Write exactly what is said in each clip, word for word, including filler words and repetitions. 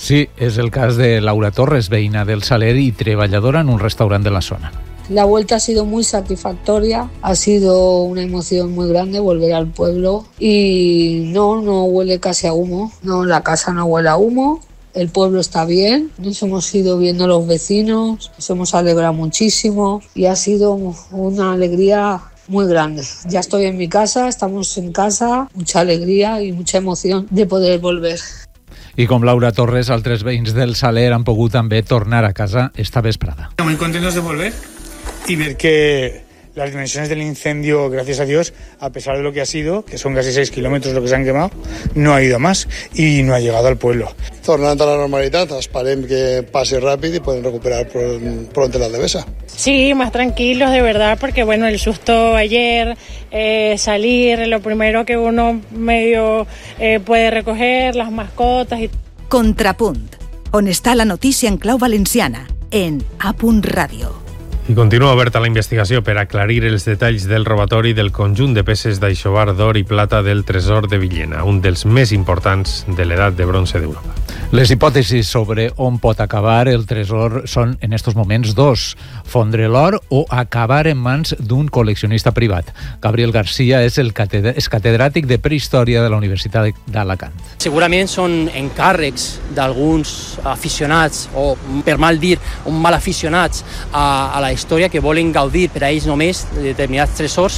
Sí, és el cas de Laura Torres, veïna del Saler y treballadora en un restaurant de la zona. La vuelta ha sido muy satisfactoria, ha sido una emoción muy grande volver al pueblo y no, no huele casi a humo, no, la casa no huele a humo, el pueblo está bien, nos hemos ido viendo los vecinos, nos hemos alegrado muchísimo y ha sido una alegría muy grande. Ya estoy en mi casa, estamos en casa, mucha alegría y mucha emoción de poder volver. I com Laura Torres, altres veïns del Saler han pogut també tornar a casa esta vesprada. Muy contentos de volver y ver que las dimensiones del incendio, gracias a Dios, a pesar de lo que ha sido, que son casi seis kilómetros lo que se han quemado, no ha ido más y no ha llegado al pueblo. Tornant a la normalitat, esperem que pase rápido y pueden recuperar pronto la devesa. Sí, más tranquilos de verdad, porque bueno, el susto ayer, eh, salir, lo primero que uno medio eh, puede recoger, las mascotas y... Contrapunt, on està la notícia en clau valenciana, en A Punt Ràdio. I continua oberta la investigació per aclarir els detalls del robatori del conjunt de peces d'aixovar d'or i plata del tresor de Villena, un dels més importants de l'edat de bronze d'Europa. Les hipòtesis sobre on pot acabar el tresor són, en estos moments, dos. Fondre l'or o acabar en mans d'un col·leccionista privat. Gabriel García és el catedr- és catedràtic de Prehistòria de la Universitat d'Alacant. Segurament són encàrrecs d'alguns aficionats, o per mal dir, un mal aficionats a, a la història que volen gaudir per a ells només de determinats tresors.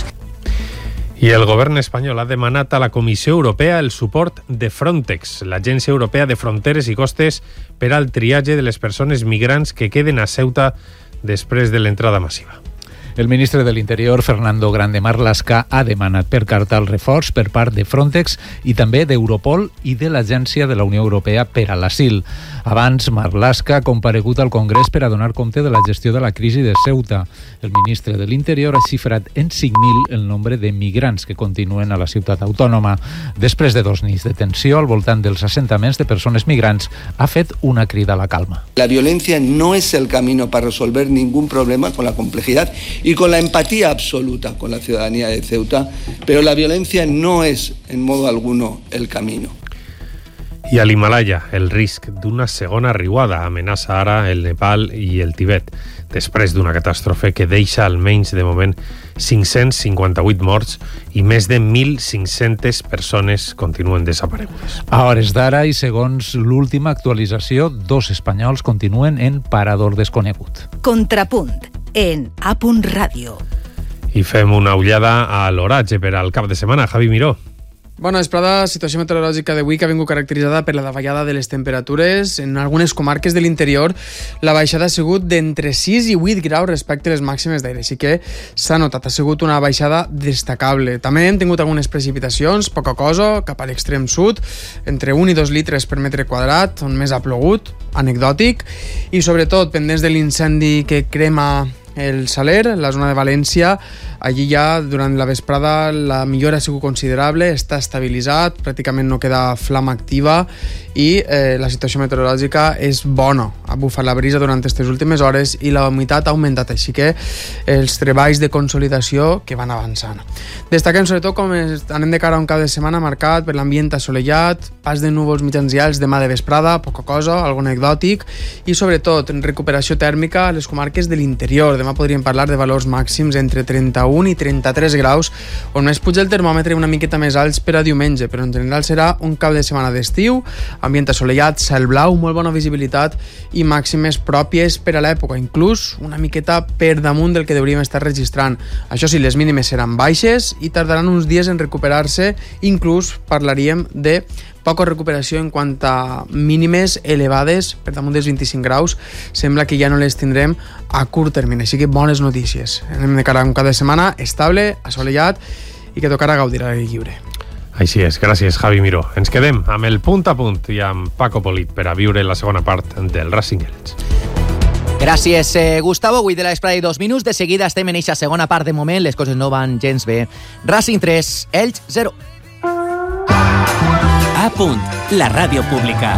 I el govern espanyol ha demanat a la Comissió Europea el suport de Frontex, l'Agència Europea de Fronteres i Costes, per al triatge de les persones migrants que queden a Ceuta després de l'entrada massiva. El ministre de l'Interior, Fernando Grande Marlaska, ha demanat per carta el reforç per part de Frontex i també d'Europol i de l'Agència de la Unió Europea per a l'Asil. Abans, Marlaska ha comparegut al Congrés per a donar compte de la gestió de la crisi de Ceuta. El ministre de l'Interior ha xifrat en cinc mil el nombre de migrants que continuen a la ciutat autònoma. Després de dos nits de tensió al voltant dels assentaments de persones migrants, ha fet una crida a la calma. La violencia no es el camino para resolver ningún problema con la complejidad y con la empatía absoluta con la ciudadanía de Ceuta, pero la violencia no es en modo alguno el camino. I a l'Himalaya, el risc d'una segona riuada amenaça ara el Nepal i el Tibet, després d'una catàstrofe que deixa almenys de moment cinc-cents cinquanta-vuit morts i més de mil cinc-centes persones continuen desaparegudes. A hores d'ara i segons l'última actualització, dos espanyols continuen en parador desconegut. Contrapunt, en A Punt Ràdio. I fem una ullada a l'oratge per al cap de setmana. Javi Miró. Bona vesprada. Situació meteorològica d'avui que ha vingut caracteritzada per la davallada de les temperatures. En algunes comarques de l'interior la baixada ha sigut d'entre sis i vuit graus respecte a les màximes d'aire, així que s'ha notat, ha sigut una baixada destacable. També hem tingut algunes precipitacions, poca cosa, cap a l'extrem sud, entre un i dos litres per metre quadrat, on més ha plogut, anecdòtic, i sobretot pendents de l'incendi que crema el Saler, la zona de València. Allí ja, durant la vesprada, la millora ha sigut considerable, està estabilitzat, pràcticament no queda flama activa i eh, la situació meteorològica és bona. Ha bufat la brisa durant aquestes últimes hores i la humitat ha augmentat, així que els treballs de consolidació que van avançant. Destaquem sobretot com anem de cara a un cap de setmana marcat per l'ambient assolellat, pas de núvols mitjans i alts demà de vesprada, poca cosa, algo anecdòtic, i sobretot recuperació tèrmica a les comarques de l'interior. Demà podríem parlar de valors màxims entre trenta-un i trenta-tres graus, on més puja el termòmetre una miqueta més alts per a diumenge, però en general serà un cap de setmana d'estiu, ambient assolellat, cel blau, molt bona visibilitat i màximes pròpies per a l'època, inclús una miqueta per damunt del que hauríem estar registrant. Això sí, les mínimes seran baixes i tardaran uns dies en recuperar-se, inclús parlaríem de poca recuperació en quant a mínimes elevades per damunt dels vint-i-cinc graus. Sembla que ja no les tindrem a curt termini, així que bones notícies. Anem de cara a un cap de setmana estable, assolellat i que tocarà gaudir a l'aire lliure. Així és, gràcies Javi Miró. Ens quedem amb el punt a punt i amb Paco Polit per a viure la segona part del Racing Elx. Gràcies, eh, Gustavo. Avui de la vesprada i dos minuts. De seguida estem en eixa segona part. De moment les coses no van gens bé. Racing tres, Elx zero. A punt, la ràdio pública.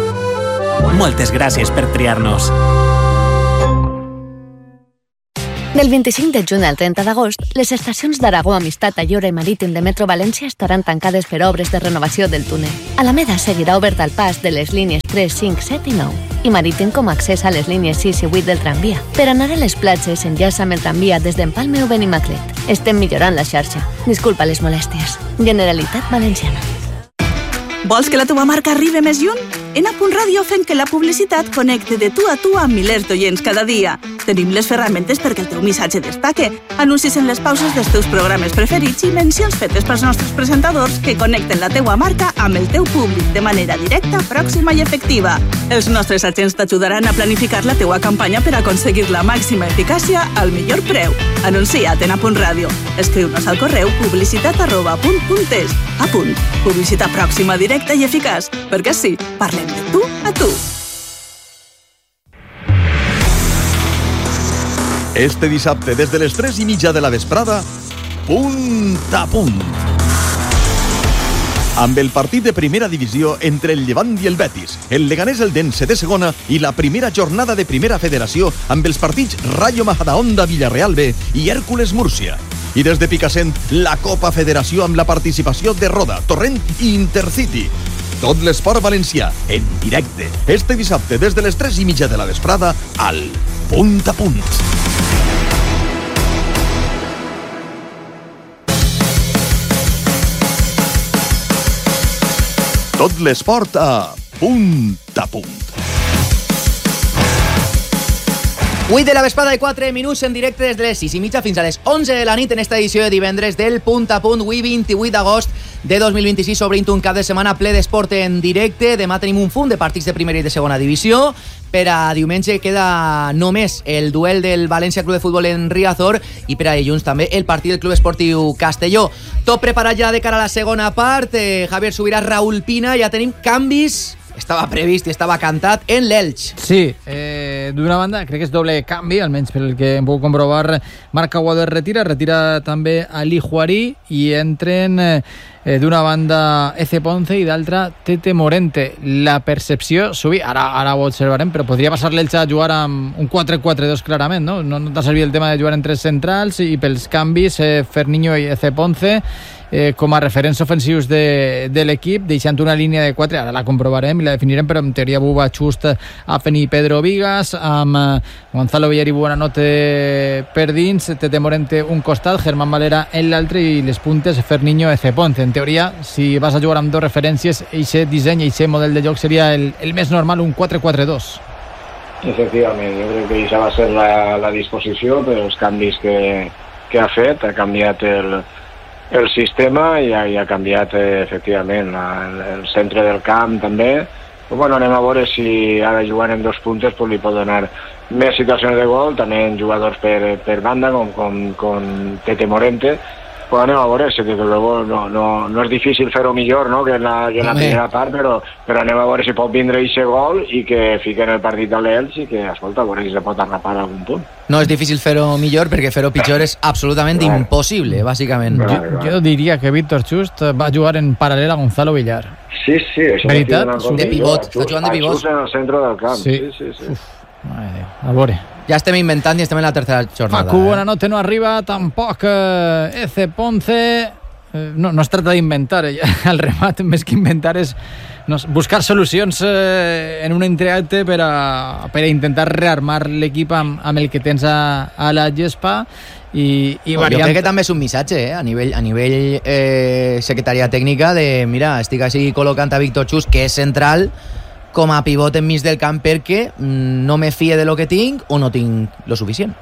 Moltes gràcies per triar-nos. Del vint-i-cinc de juny al trenta d'agost, les estacions d'Aragó, Amistat, Ayora i Marítim de Metro València estaran tancades per obres de renovació del túnel. Alameda seguirà obert al pas de les línies tres, cinc, set i nou i Marítim com a accés a les línies sis i vuit del tramvia. Per anar a les platges, enllaça amb el tramvia des d'Empalme o Benimaclet. Estem millorant la xarxa. Disculpa les molèsties. Generalitat Valenciana. Vols que la teva marca arribi més lluny? En A Punt Ràdio fem que la publicitat connecte de tu a tu amb milers d'oients cada dia. Tenim les ferramentes perquè el teu missatge destaque, anuncis en les pauses dels teus programes preferits i mencions fetes pels nostres presentadors que connecten la teua marca amb el teu públic de manera directa, pròxima i efectiva. Els nostres agents t'ajudaran a planificar la teua campanya per aconseguir la màxima eficàcia al millor preu. Anuncia't en A Punt Ràdio. Escriu-nos al correu publicitat arroba punt punt es. A Punt. Publicitat pròxima, directa i eficaç. Perquè sí, parlem de tu a tu. Este dissabte, des de les tres i mitja de la vesprada, Punt a Punt. Amb el partit de primera divisió entre el Llevant i el Betis, el Leganés el Dense de segona i la primera jornada de primera federació amb els partits Rayo Majadahonda Villarreal B i Hèrcules Múrcia. I des de Picassent, la Copa Federació amb la participació de Roda, Torrent i Intercity. Tot l'esport valencià, en directe, este dissabte des de les tres i mitja de la vesprada al Punt a Punt. Tot l'esport a Punt a Punt. vuit de la vesprada i quatre minuts en directe des de les sis i mitja fins a les onze de la nit en esta edició de divendres del Punt a Punt, avui vint-i-vuit d'agost de dos mil vint-i-sis, obrint un cap de setmana ple d'esport en directe. Demà tenim un funt de partits de primera i de segona divisió. Per a diumenge queda només el duel del València Club de Futbol en Riazor i per a dilluns també el partit del Club Esportiu Castelló. Tot preparat ja de cara a la segona part. Eh, Javier Subirà, Raúl Pina, ja tenim canvis. Estava previst i estava cantat en l'Elx. Sí, eh, d'una banda crec que és doble canvi, almenys pel que hem pogut comprovar. Marc Aguado es retira, retira també Ali Juarí i entren eh, d'una banda Eze Ponce i d'altra Tete Morente. La percepció, Subi, ara, ara ho observarem, però podria passar l'Elx a jugar amb un quatre quatre dos clarament, no? No, no t'ha servit el tema de jugar en tres centrals i pels canvis eh, Ferniño i Eze Ponce Eh, com a referents ofensius de, de l'equip, deixant una línia de quatre, ara la comprovarem i la definirem, però en teoria Buba Just a Feni Pedro Vigas, amb eh, Gonzalo Villar i Buenanote per dins, Tete Morente un costat, Germán Valera en l'altre i les puntes Ferniño Eze Ponce. En teoria, si vas a jugar amb dos referències, eixe disseny, eixe model de joc seria el, el més normal, un quatre quatre dos. Efectivament, jo crec que això va ser la, la disposició, però els canvis que, que ha fet, ha canviat el el sistema i ha, i ha canviat eh, efectivament la, el, el centre del camp també. Però, bueno, anem a veure si ara jugant en dos puntes pues, li pot donar més situacions de gol, també en jugadors per, per banda com, com, com Tete Morente. Pues anem a veure, si desde luego no, no, no és difícil fer-ho millor, no? que en la, que en la primera part, però, però anem a veure si pot vindre aquest gol i que fiquen el partit a l'Elx i que, escolta, a veure si se pot arrapar a algun punt. No és difícil fer-ho millor perquè fer-ho pitjor és absolutament claro. Impossible, bàsicament. Claro, claro. Jo, jo diria que Víctor Just va jugar en paral·lel a Gonzalo Villar. Sí, sí. Això veritat? De pivot, està jugant de pivot. Just en el centre del camp, sí, sí, sí. sí. Uf, mare Déu, a veure. Ja estem inventant i estem en la tercera jornada. Facu Buenanote no arriba, tampoc eh, Eze Ponce... No, no es tracta d'inventar, eh? El remat més que inventar és no, buscar solucions eh, en un entreacte per a, per a intentar rearmar l'equip amb, amb el que tens a, a la gespa i, i bueno, variant... Jo crec que també és un missatge eh? a nivell, a nivell eh, secretaria tècnica de, mira, estic així col·locant a Víctor Chus, que és central, com a pivot enmig del camp perquè no me fie de lo que tinc o no tinc lo suficient.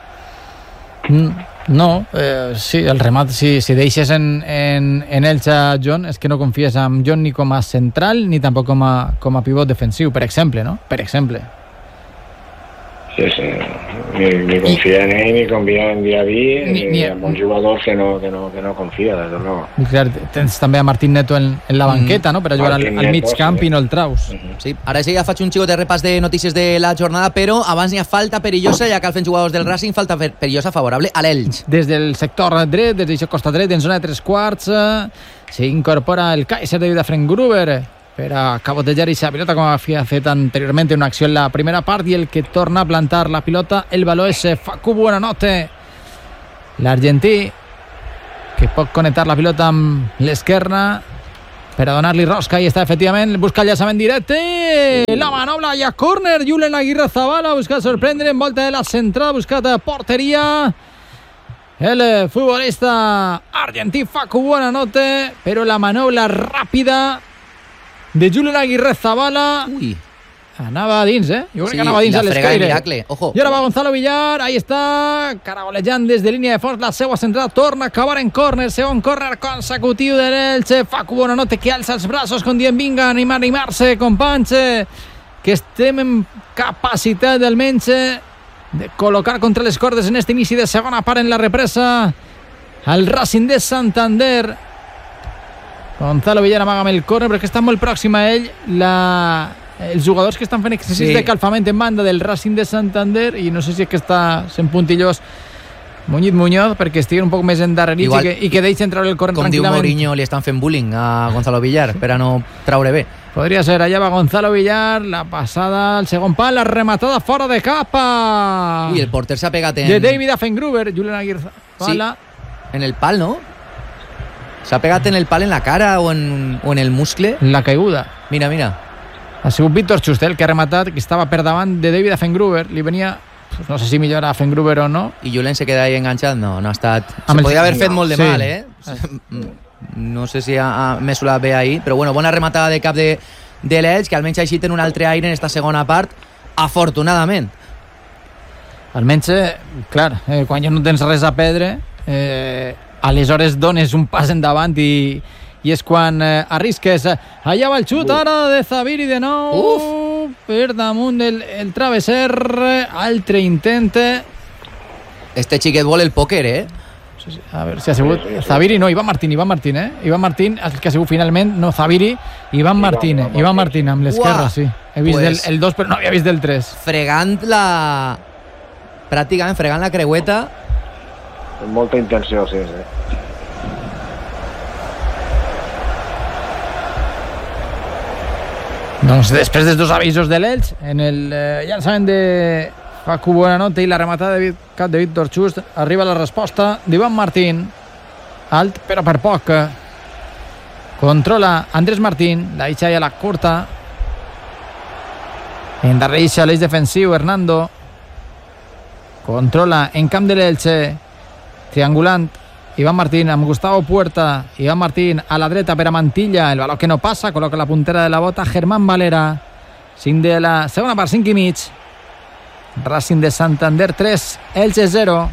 No, eh, sí, el remat, si, si deixes en, en, en Elx a John, és que no confies en John ni com a central ni tampoc com a, com a pivot defensiu, per exemple, no? Per exemple. Sí, sí, ni, ni confia en ell, ni confia en Diaby, ni, ni en un jugador que no, que no, que no confia, des de luego. Clar, tens també a Martín Neto en, en la banqueta, mm. no?, per a jugar al, al mig camp sí. I no el traus. Mm-hmm. Sí, ara sí ja faig un xicot de repàs de notícies de la jornada, però abans n'hi ha falta perillosa, ja que el fent jugadors del Racing, falta perillosa favorable a l'Elx. Des del sector dret, des d'aquest costat dret, en zona de tres quarts, eh, s'incorpora el Kaiser de Vidafranc Gruber. per a cabotejar esa pilota com havia fet anteriorment una acció en la primera part, i el que torna a plantar la pilota, el valor és Facu Buonanotte, l'argentí, que pot connectar la pilota amb l'esquerra per a donar-li rosca, i està efectivament, busca el llançament directe, la manobra i a córner, Julen Aguirre Zabala busca sorprendre en volta de la centrada, buscat porteria el futbolista argentí Facu Buonanotte, però la manobra ràpida de Julen Aguirre Zabala Ui. anava a dins, eh? Jo crec Sí, que anava a dins la a frega de l'escaire. Miracle, ojo. I ara va Gonzalo Villar, ahí està, caragolejant des de línia de fons la seva centrada, torna a acabar en córner, segon córner consecutiu de l'Elche, Facu Buonanotte que alça els braços com dient vinga, animar, animar-se, companys, que estem en capacitat almenys de col·locar contra les cordes en este inici de segona part en la represa al Racing de Santander. Gonzalo Villar amaga amb el córner perquè està molt pròxim a ell la... els jugadors que estan fent exercicis Sí. de calfament en banda del Racing de Santander, i no sé si és que està sent puntillós Muñiz Muñoz perquè estiguen un poc més endarrerits i que, i que deixen treure el córner com diu tranquil·lament. Mourinho, li estan fent bullying a Gonzalo Villar per a no traure bé. Podria ser, allà va Gonzalo Villar, la passada al segon pal, la rematada fora de capa. Ui, el porter s'ha pegat en... De David Affengruber, Julen Aguirre Zabala. Sí, en el pal, no? S'ha pegat en el pal en la cara o en, o en el muscle. En la caiguda. Mira, mira. Ha sigut Víctor Chustel que ha rematat, que estava per davant de David Affengruber. Li venia, pues no sé si millor a Affengruber o no. I Julen se queda ahí enganxat. No, no ha estat... Amb Se el- podia haver fet molt de Sí. mal, eh? No sé si ha, ha mesurat bé ahir, però bueno, bona rematada de cap de, de l'Elx, que almenys així té un altre aire en esta segona part, afortunadament. Almenys, eh, clar, eh, quan ja no tens res a perdre, eh, aleshores dones un pas endavant i, i és quan eh, arrisques. Allà va el xut ara de Zaviri de nou. Uf. Per damunt del el travesser. Altre intent. Este xiquet vol el pòquer, eh? A veure si ha sigut Zaviri, no, Ivan Martín, Ivan Martín, eh? Ivan Martín, el que ha sigut finalment, no Zaviri, Ivan Martín, eh? Ivan Martín amb l'esquerra, Uah. sí. He vist Pues- el, el dos, però no havia vist el tres. Fregant la... Pràcticament fregant la creueta. Amb molta intenció, sí, sí. Doncs després dels dos avisos de l'Elx, en el eh, llançament de Facu Buonanotte i la rematada de Vit- cap de Víctor Chust, arriba la resposta d'Ivan Martín, alt però per poc. Controla Andrés Martín, la deixa ja la curta, endarrereix l'eix defensiu Hernando, controla en camp de l'Elche, triangulant Iván Martín amb Gustavo Puerta. Iván Martín a la dreta per a Mantilla, el valor que no passa, col·loca la puntera de la bota Germán Valera. cinc de la segona part, cinc i mig. Racing de Santander tres, Elche zero.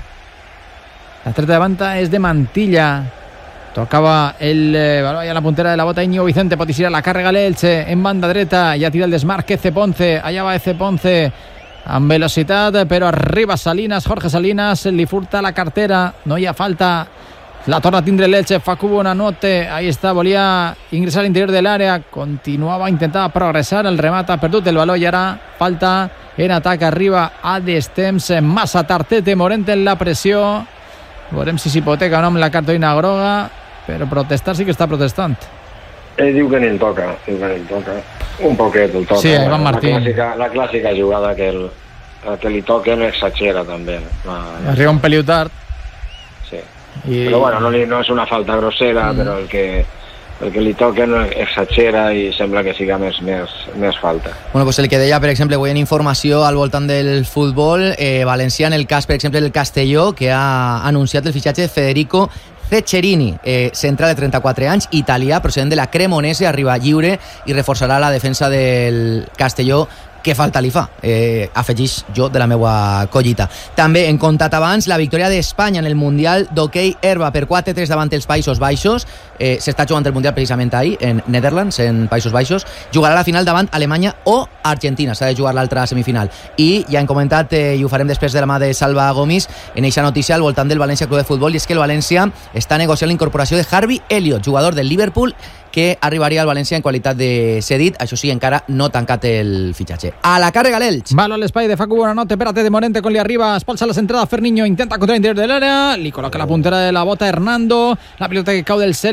La treta de banda és de Mantilla. Tocava el eh, valor a la puntera de la bota Íñigo Vicente, pot eixir a la càrrega l'Elche en banda dreta, ja tira el desmarc Eze Ponce, allà va Eze Ponce amb velocitat, però arriba Salinas, Jorge Salinas, li furta la cartera, no hi ha falta, la torna a tindre l'Elche, Facu Buonanotte, ahí està, volia ingressar a l'interior de l'àrea, continuava, intentava progressar, el remat ha perdut el valor i ara falta en atac, arriba a destemps, massa Tartete, Morente en la pressió, veurem si s'hipoteca o no amb la cartolina groga, però protestar sí que està protestant. Ell diu que ni el toca, diu que ni el toca. Un poquet el toca. Sí, Ivan Martín. La clàssica, la clàssica jugada que, el, el que li toquen exagera també. La, la... Arriba un peliu tard. Sí. I... Però bueno, no, li, no és una falta grossera, mm. però el que, el que li toquen exagera i sembla que siga més, més, més falta. Bueno, pues el que deia, per exemple, avui en informació al voltant del futbol eh, valencià, en el cas, per exemple, del Castelló, que ha anunciat el fitxatge de Federico Ceccherini, eh, central de trenta-quatre anys, italià, procedent de la Cremonese, arriba lliure i reforçarà la defensa del Castelló, que falta li fa, eh, afegeix jo de la meua collita. També hem contat abans la victòria d'Espanya en el Mundial d'hoquei herba per quatre tres davant els Països Baixos. Eh, s'està jugant el Mundial precisament ahir en Netherlands, en Països Baixos. Jugarà la final davant Alemanya o Argentina, s'ha de jugar l'altra semifinal. I ja hem comentat, eh, i ho farem després de la mà de Salva Gomis, en eixa notícia al voltant del València Club de Futbol, i és que el València està negociant la incorporació de Harvey Elliott, jugador del Liverpool, que arribaria al València en qualitat de cedit. Això sí, encara no tancat el fitxatge. A la càrrega l'Elx. Valo a l'espai de Facu Buonanotte, espérate de Morente con li arriba, espolsa la centrada Ferniño, intenta contra l'interior de l'àrea, li col·loca la puntera de la bota Hernando, la pilota que cau del cel, no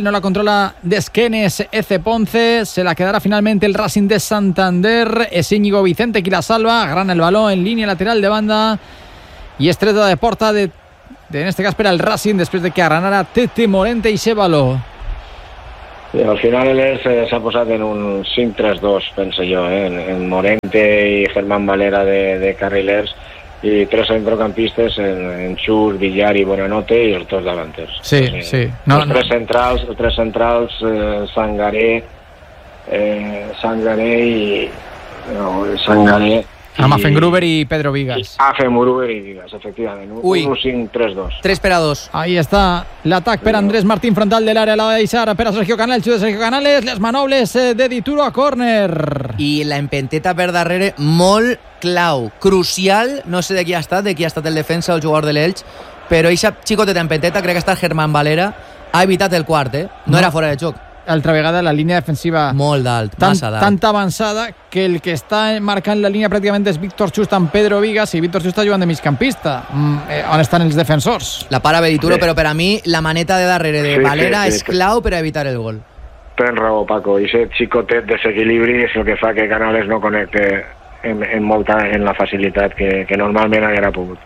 no la controla d'esquenes Ece Ponce, se la quedará finalmente el Racing de Santander, es Íñigo Vicente qui la salva, grana el balón en línia lateral de banda i estreta de porta de, de en este cas per al Racing després de que agranara Tete Morente i se baló. Sí, al final l'Elx s'ha posat en un cinc tres dos, penso jo, eh? en, en Morente i Germán Valera de, de carrilers i tres centrocampistes en, en Xur, Villar i Bonanote i els dos davanters. Sí, o sigui, sí. No, els tres centrals, els tres centrals eh, Sangaré, eh, Sangaré i... No, Sangaré... Amb Afengruber i Pedro Vigas. Afengruber i Vigas, efectivament. Ui. un cinc tres dos. tres per a dos. Ahí está l'atac per Andrés Martín, frontal de l'àrea, la va deixar per a Sergio Canales, xut de Sergio Canales, les manobles de Dituro a córner. I la empenteta per darrere, molt clau, crucial, no sé de qui ha estat, de qui ha estat el defensa o el jugador de l'Elx, però eixa xicoteta empenteta, crec que ha estat Germán Valera, ha evitat el quart, eh? No, no era fora de joc. Altra vegada la línia defensiva molt dalt, tan, massa dalt. Tanta avançada que el que està marcant la línia pràcticament és Víctor Xust amb Pedro Vigas i Víctor Xust està jugant de migcampista, eh, on estan els defensors. La para Bedituro, sí. Però per a mi la maneta de darrere de sí, Valera sí, sí, és clau per a evitar el gol. Tens raó, Paco, i aquest xicotet desequilibri és el que fa que Canales no connecte en, en, molta, en la facilitat que, que normalment haguera pogut.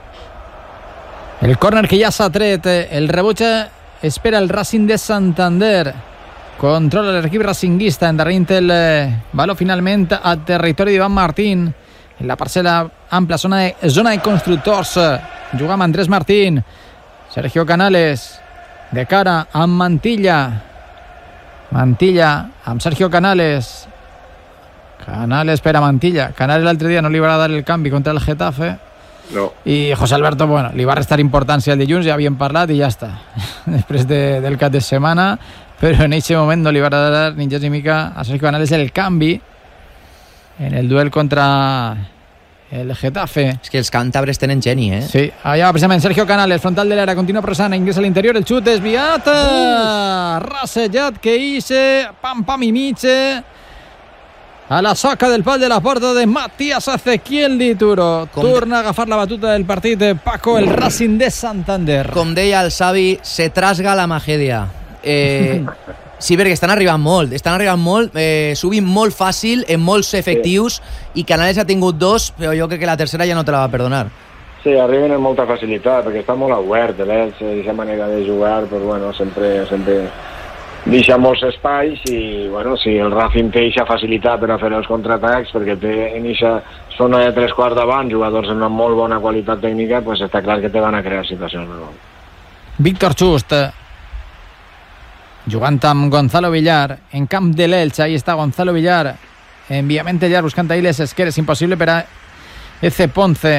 El córner que ja s'ha tret, el rebuig espera el Racing de Santander. Controla l'equip racinguista, endarrerint el baló finalment a territori d'Ivan Martín en la parcel·la ampla, zona de, zona de constructors. Juga amb Andrés Martín, Sergio Canales de cara amb Mantilla, Mantilla amb Sergio Canales, Canales per a Mantilla. Canales l'altre dia no li va dar el canvi contra el Getafe. No. I José Alberto, bueno, li va restar importància el dilluns, ja havíem parlat i ja està. Després de, del cap de setmana, però en aquest moment no li va dar ni gens ni mica a Sergio Canales el canvi en el duel contra el Getafe. És que els càntabres tenen geni, eh? Sí, allà va precisament Sergio Canales, frontal de l'era, continua pressant, ingressa a l'interior, el xut desviat, rassejat que hice, pam pam i mitge, a la soca del pal de la porta de Matías Ezequiel Dituro. Com torna a agafar la batuta del partit de Paco, el Racing de Santander. Com deia el Xavi, se trasga la magèdia. Eh, sí, perquè estan arribant molt, estan arribant molt, eh, subint molt fàcil, en molts efectius, i Canales ha tingut dos, però jo crec que la tercera ja no te la va perdonar. Sí, arriben amb molta facilitat, perquè està molt obert, l'Elx, aquesta manera de jugar, però bueno, sempre, sempre deixa molts espais i, bueno, si el Racing té aquesta facilitat per a fer els contraatacs, perquè té en aquesta zona de tres quarts davant jugadors amb una molt bona qualitat tècnica, pues està clar que te van a crear situacions de gol. Víctor Xust, jugant amb Gonzalo Villar en camp de l'Elx, ahí està Gonzalo Villar, enviament llarg buscant ahí les esqueres, impossible per a Ece Ponce,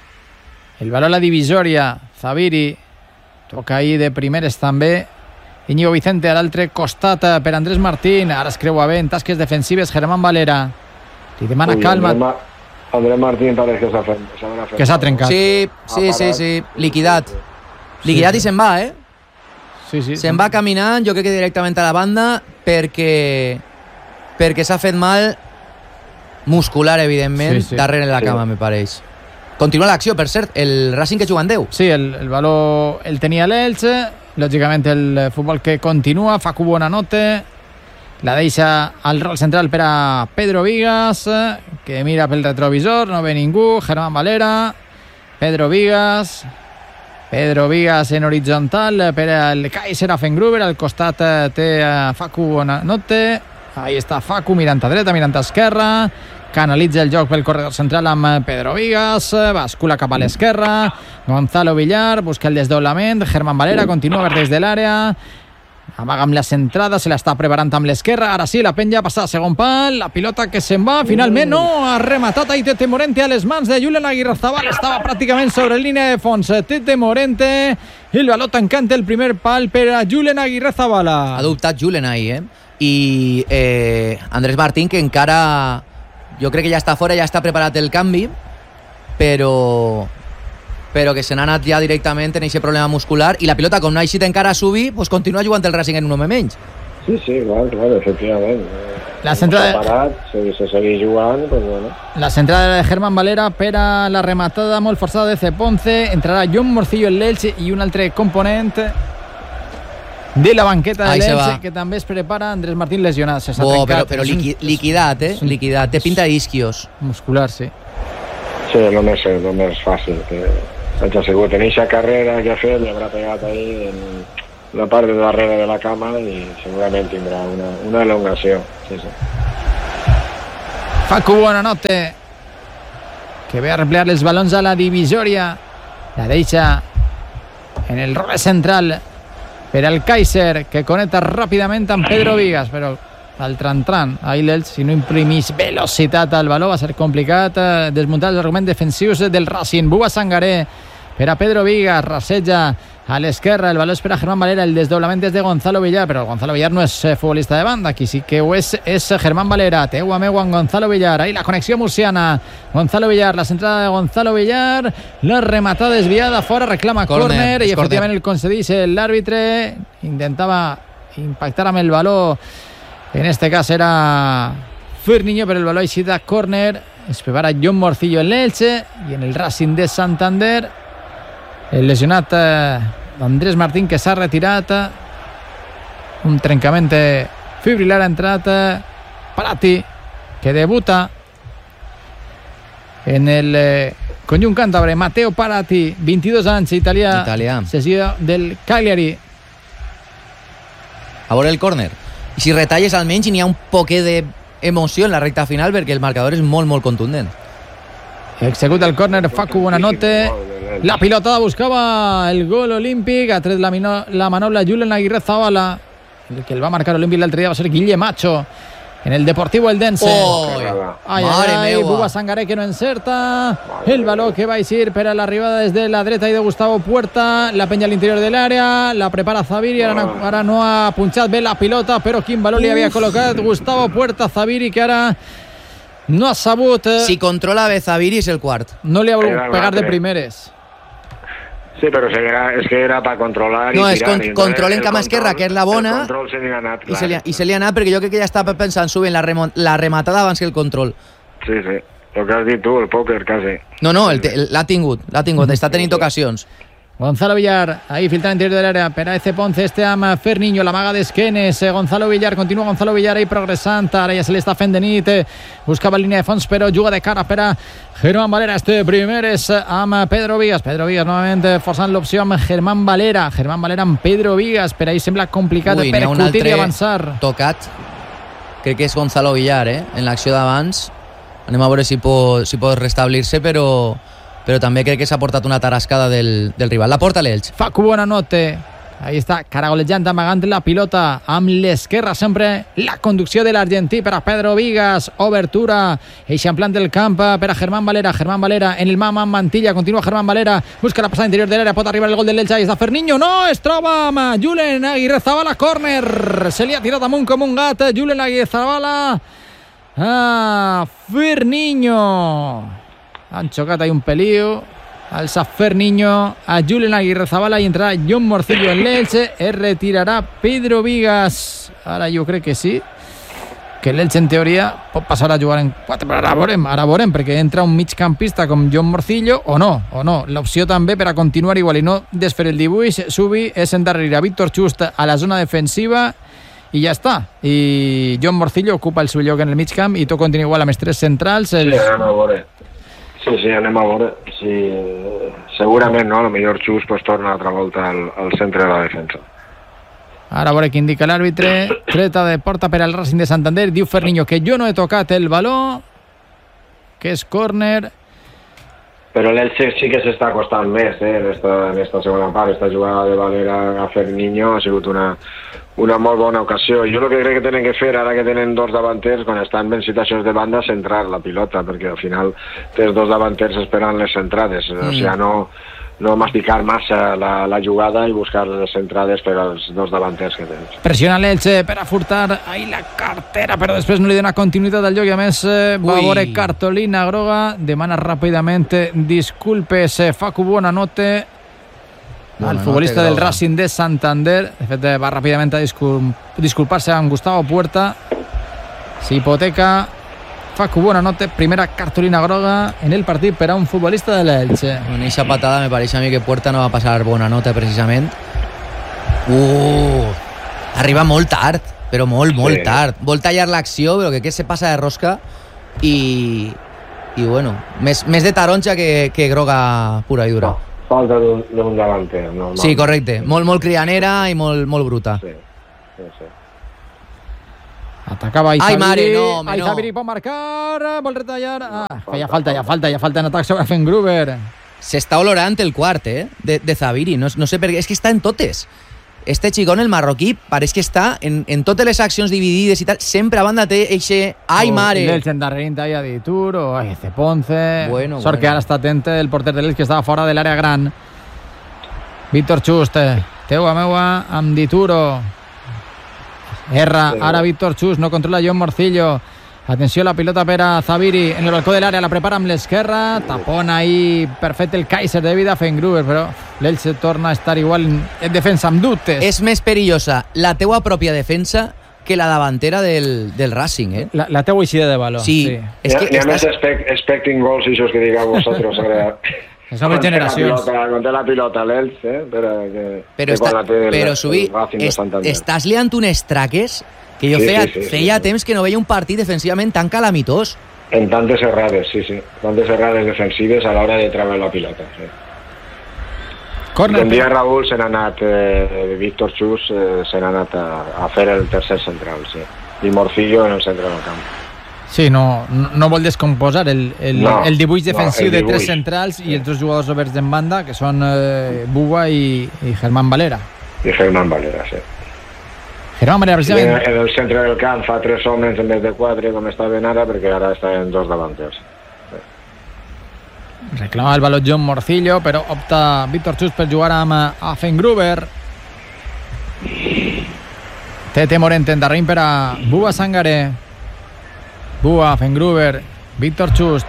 el baló a la divisòria, Zaviri toca ahí de primeres també, Íñigo Vicente a l'altre costat per Andrés Martín, ara es creua bé en tasques defensives Germán Valera, li demana Ui, calma. Andrés, Ma Andrés Martín pareix que s'ha fet, fet que s'ha trencat, sí, sí, sí, sí, liquidat liquidat sí. I se'n va, eh? Sí, sí. Se'n va caminant, jo crec que directament a la banda, perquè perquè s'ha fet mal muscular, evidentment, sí, sí. Darrere la cama, sí. Me pareix. Continua l'acció, per cert, el Racing que juga en deu. Sí, el, el valor el tenia l'Elx, lògicament el futbol que continua, Facu Bonanote, la deixa al rol central per a Pedro Vigas, que mira pel retrovisor, no ve ningú, Germán Valera, Pedro Vigas... Pedro Vigas en horitzontal per al Kaiser Afengruber, al costat té Facu Bonanote, ahí està Facu mirant a dreta, mirant a esquerra, canalitza el joc pel corredor central amb Pedro Vigas, bascula cap a l'esquerra, Gonzalo Villar busca el desdoblament, Germán Valera continua per des de l'àrea, amaga amb la centrada, se la està preparant amb l'esquerra, ara sí, la penja passa a segon pal, la pilota que se'n va, finalment no, ha rematat ahí Tete Morente a les mans de Julen Aguirrezabal, estava pràcticament sobre línia de fons, Tete Morente, i el baló tancant el primer pal per a Julen Aguirrezabal. Ha dubtat Julen ahí, eh? I eh, Andrés Martín, que encara, jo crec que ja està fora, ja està preparat el canvi, però... però que se n'ha anat ja directament en aquest problema muscular i la pilota, com no ha eixit encara a subir, pues continua jugant el Racing en un home menys. Sí, sí, clar, clar, efectivament. La centrada... parat, se, se segueix jugant, pues bueno. La centrada de Germán Valera per a la rematada molt forçada de Ece Ponce, entrarà John Morcillo en l'Elx i un altre component de la banqueta Ahí del se Elche, va. que també es prepara. Andrés Martín lesionat, se s'ha Oh, trencat. però, però És un- liqui, liquidat, eh? Liquidat. Té pinta d'isquios. Muscular, sí. Sí, el més, el més fàcil. Que haig assegut en eixa carrera que ha fet, li haurà pegat ahí en la part de darrere de la cama i segurament tindrà una, una elongació. Sí, sí. Facu Buonanotte, que ve a replear els balons a la divisòria. La deixa en el rol central per al Kaiser, que connecta ràpidament amb Pedro Vigas, però al tran-tran, ahir l'Elx, si no imprimís velocitat al baló, va ser complicat eh, desmuntar els arguments defensius del Racing. Bua Sangaré per a Pedro Vigas, raseja a l'esquerra, el baló és per a Germán Valera, el desdoblament és de Gonzalo Villar, però Gonzalo Villar no és eh, futbolista de banda, qui sí que ho és és Germán Valera, teua meua en Gonzalo Villar, ahí la connexió murciana, Gonzalo Villar, la centrada de Gonzalo Villar, la rematada desviada fora, reclama Corner, córner i és efectivament córner. el concedís l'àrbitre, intentava impactar amb el baló, en este cas era Ferniño, però el baló així de córner, es prepara John Morcillo en l'Elche i en el Racing de Santander el lesionat eh, Andrés Martín, que s'ha retirat, eh, un trencament fibrilar ha entrat eh, Parati, que debuta en el eh, conjunt càntabre. Matteo Parati, vint-i-dos anys, italià, Italià. sessió del Cagliari. A veure el córner. I si retalles almenys n'hi ha un poquet d'emoció en la recta final perquè el marcador és molt, molt contundent. Executa el córner Facu Buonanotte. La pilotada buscava el gol olímpic. Ha tret la, mino, la manobra Julen Aguirre Zabala. El que el va marcar olímpic l'altre dia va ser Guille Macho en el Deportivo Eldense. Oh, ai, mare ai, meua. Bua Sangaré, que no encerta. El baló que va a ir per a l'arribada des de la dreta i de Gustavo Puerta. La penya a l'interior de l'àrea. La prepara Zaviri. Ara no, ara no ha punxat bé la pilota, però quin baló li havia col·locat Gustavo Puerta. Zaviri, que ara no ha sabut. eh, Si controla bé Zaviri és el quart. No li ha volgut Era un pegar de altre. primeres. Sí, però era, és que era per controlar No, i és tirar. con- i entonces control en el cama control- esquerra, que és la bona, El control se n'hi ha anat, I clar. se, li ha, I se li ha anat perquè jo crec que ja estava pensant sovint la, remon- la rematada abans que el control. Sí, sí. El que has dit tu, el pòquer, quasi. No, no, el te- l'ha tingut, l'ha tingut, està tenint ocasions. Gonzalo Villar, ahí filtra en interior del área, per a Eze Ponce, este amb Ferniño, la maga d'esquenes, eh, Gonzalo Villar, continua Gonzalo Villar ahí progressant, ara ja se li està fent de nit, eh, buscava línia de fons, però juga de cara per a Germán Valera, este primer és amb Pedro Vigas, Pedro Vigas novament eh, forçant l'opció amb Germán Valera, Germán Valera amb Pedro Vigas, per ahí sembla complicat Ui, n'hi ha un percutir i altre avançar. tocat, crec que és Gonzalo Villar, eh? En l'acció d'abans. Anem a veure si pot, si pot restablir-se, però, però també crec que s'ha portat una tarascada del, del rival. La porta l'Elx. Facu Buonanotte, ahí està caragolejant, amagant la pilota amb l'esquerra, sempre la conducció de l'argentí per a Pedro Vigas, obertura eixamplant del camp per a Germán Valera, Germán Valera en el mama amb Mantilla, continua Germán Valera, busca la passada interior de l'àrea, pot arribar el gol del Elche, ahí està Ferniño, no, es troba amb Julen Aguirre Zabala, córner, se li ha tirat amunt com un gat Julen Aguirre Zabala a Ferniño, han xocat ahí un peliu, alça Ferniño a Julen Aguirre Zabala i entrarà John Morcillo en l'Elche, es retirarà Pedro Vigas, ara jo crec que sí, que l'Elche en teoria pot passar a jugar en quatre, però ara veurem, ara veurem, perquè entra un migcampista com John Morcillo o no, o no, l'opció també per a continuar igual i no desfer el dibuix, Subi és endarrerir a Víctor Just a la zona defensiva i ja està, i John Morcillo ocupa el seu lloc en el migcamp i tot continua igual amb els tres centrals. Els... Sí, anem a veure. Sí, sí, anem a veure. Sí, segurament, no? A lo millor Xus pues, torna altra volta al, al centre de la defensa. Ara a veure què indica l'àrbitre. Treta de porta per al Racing de Santander. Diu Ferniño que jo no he tocat el baló, que és córner. Però l'Elche sí que s'està costant més eh, en, esta, en esta segona part. Esta jugada de Valera a Ferniño ha sigut una, una molt bona ocasió. Jo el que crec que tenen que fer ara que tenen dos davanters, quan estan en situacions de banda, centrar la pilota, perquè al final tens dos davanters esperant les centrades. Mm. O sigui, no, no masticar massa la, la jugada i buscar les centrades per als dos davanters que tens. Pressiona l'Elche per a furtar ahí la cartera, però després no li dona continuïtat al joc i a més eh, va a veure cartolina groga, demana ràpidament disculpes eh, Facu Buonanotte al futbolista del Racing de Santander. De fet va ràpidament a discul disculpar-se amb Gustavo Puerta, s'hipoteca Facu Buonanotte, primera cartolina groga en el partit per a un futbolista de l'Elche. En aquesta patada me pareix a mi que Puerta no va passar bona nota precisament. Uh, Arriba molt tard, però molt, molt Sí. tard. Vol tallar l'acció, però que què se passa de rosca i, i bueno, més, més de taronja que, que groga pura i dura. Falta d'un, d'un davanter, normal. Sí, correcte. Molt, molt crianera i molt, molt bruta. Sí, sí, sí. Atacava Ai, Aizabiri. mare, no, home, no. Aizabiri pot marcar, vol retallar. Ah, feia falta, ja falta, ja falta en atac sobre Fengruber. S'està olorant el quart, eh, de, de Zabiri. No, no sé per què, és que està en totes. Este xicón, el marroquí, pareix que està en, en totes les accions dividides i tal. Sempre a banda té eixe... Ai, mare! L'Elx en darrerint talla de Dituro, ai, Ceponce... Bueno, Sort bueno. que ara està atent el porter de l'Elx, que estava fora de l'àrea gran. Víctor Chust, teua meua amb Dituro. Erra, ara Víctor Chust, no controla John Morcillo. Atenció, la pilota per a Zabiri en el balcó de l'àrea, la prepara amb l'esquerra, tapona ahí perfecte el Kaiser de David Fengruber, però l'Elx torna a estar igual en defensa amb dubtes. És més perillosa la teua pròpia defensa que la davantera del, del Racing, eh? La, la teua eixida de valor. Sí, sí. és que Hi ha estàs... més expect, expecting goals, i això que digueu vosaltres ara. Les noves generacions. Quan té la pilota l'Elx, eh? Però, que, Però, que està, quan la té el- però el Subí, Racing de est, Santander. estàs liant unes traques que jo Sí, feia, sí, sí, sí, feia sí. temps que no veia un partit defensivament tan calamitós. En tantes errades, sí, sí. Tantes errades defensives a l'hora de treure la pilota, sí. Corner. Un dia Raúl se n'ha anat, eh, Víctor Chus eh, se n'ha anat a, a fer el tercer central, sí. I Morcillo en el centre del camp. Sí, no, no, no vol descomposar el, el, No, el dibuix defensiu no, el de tres dibuix. centrals sí. I els dos jugadors oberts en banda, que són eh, Buba i, i Germán Valera. I Germán Valera, sí. Germán Valera, I precisament... en el centre del camp fa tres homes en vez de quatre, com estaven ara, perquè ara estaven dos davanters. Reclama el baló John Morcillo, però opta Víctor Chus per jugar amb a Fengruber. Tete Morente en darrere per a Buba Sangaré. Buba, Fengruber, Víctor Chust.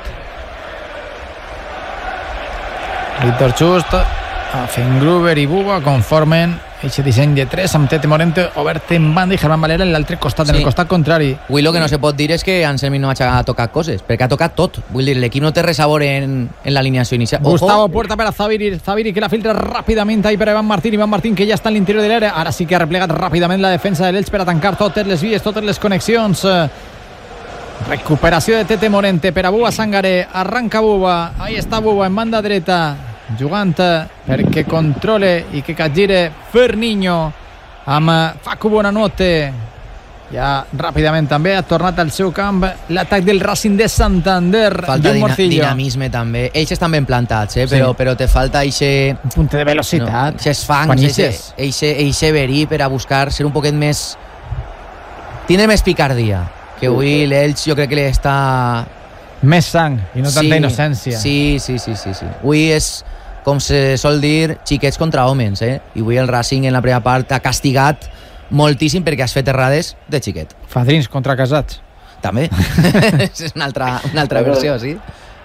Víctor Chust, a Fengruber i Buba conformen aquest disseny de tres amb Tete Morente obert en banda i Germán Valera en l'altre costat, sí. En el costat contrari. Avui el que no se pot dir és que Anselmi no ha tocat coses, perquè ha tocat tot. Vull dir, l'equip no té res a veure en, en l'alineació inicial. Ojo. Gustavo Puerta per a Zabiri, Zabiri que la filtra ràpidament ahí per a Iván Martín, Iván Martín que ja està a l'interior de l'àrea, ara sí que ha replegat ràpidament la defensa de l'Elx per a tancar totes les vies, totes les connexions. Recuperació de Tete Morente per a Buba Sangaré, arranca Buba, ahí està Buba en banda dreta, jugant perquè controle i que capgire Ferniño amb Facu Bonanote. Ja ràpidament també ha tornat al seu camp l'atac del Racing de Santander. Falta dina dinamisme també. Ells estan ben plantats, eh? però, sí. però te falta eixe... un punt de velocitat. No, eixes fangs, eixe, eixe, eixe verí per a buscar ser un poquet més... Tindre més picardia. Que avui l'Elx jo crec que li està... Més sang i no tanta sí, innocència. Sí, sí, sí, sí, sí. Avui és, com se sol dir, xiquets contra homes, eh? I avui el Racing en la primera part ha castigat moltíssim perquè has fet errades de xiquet. Fadrins contra casats. També. És una altra, una altra versió, sí.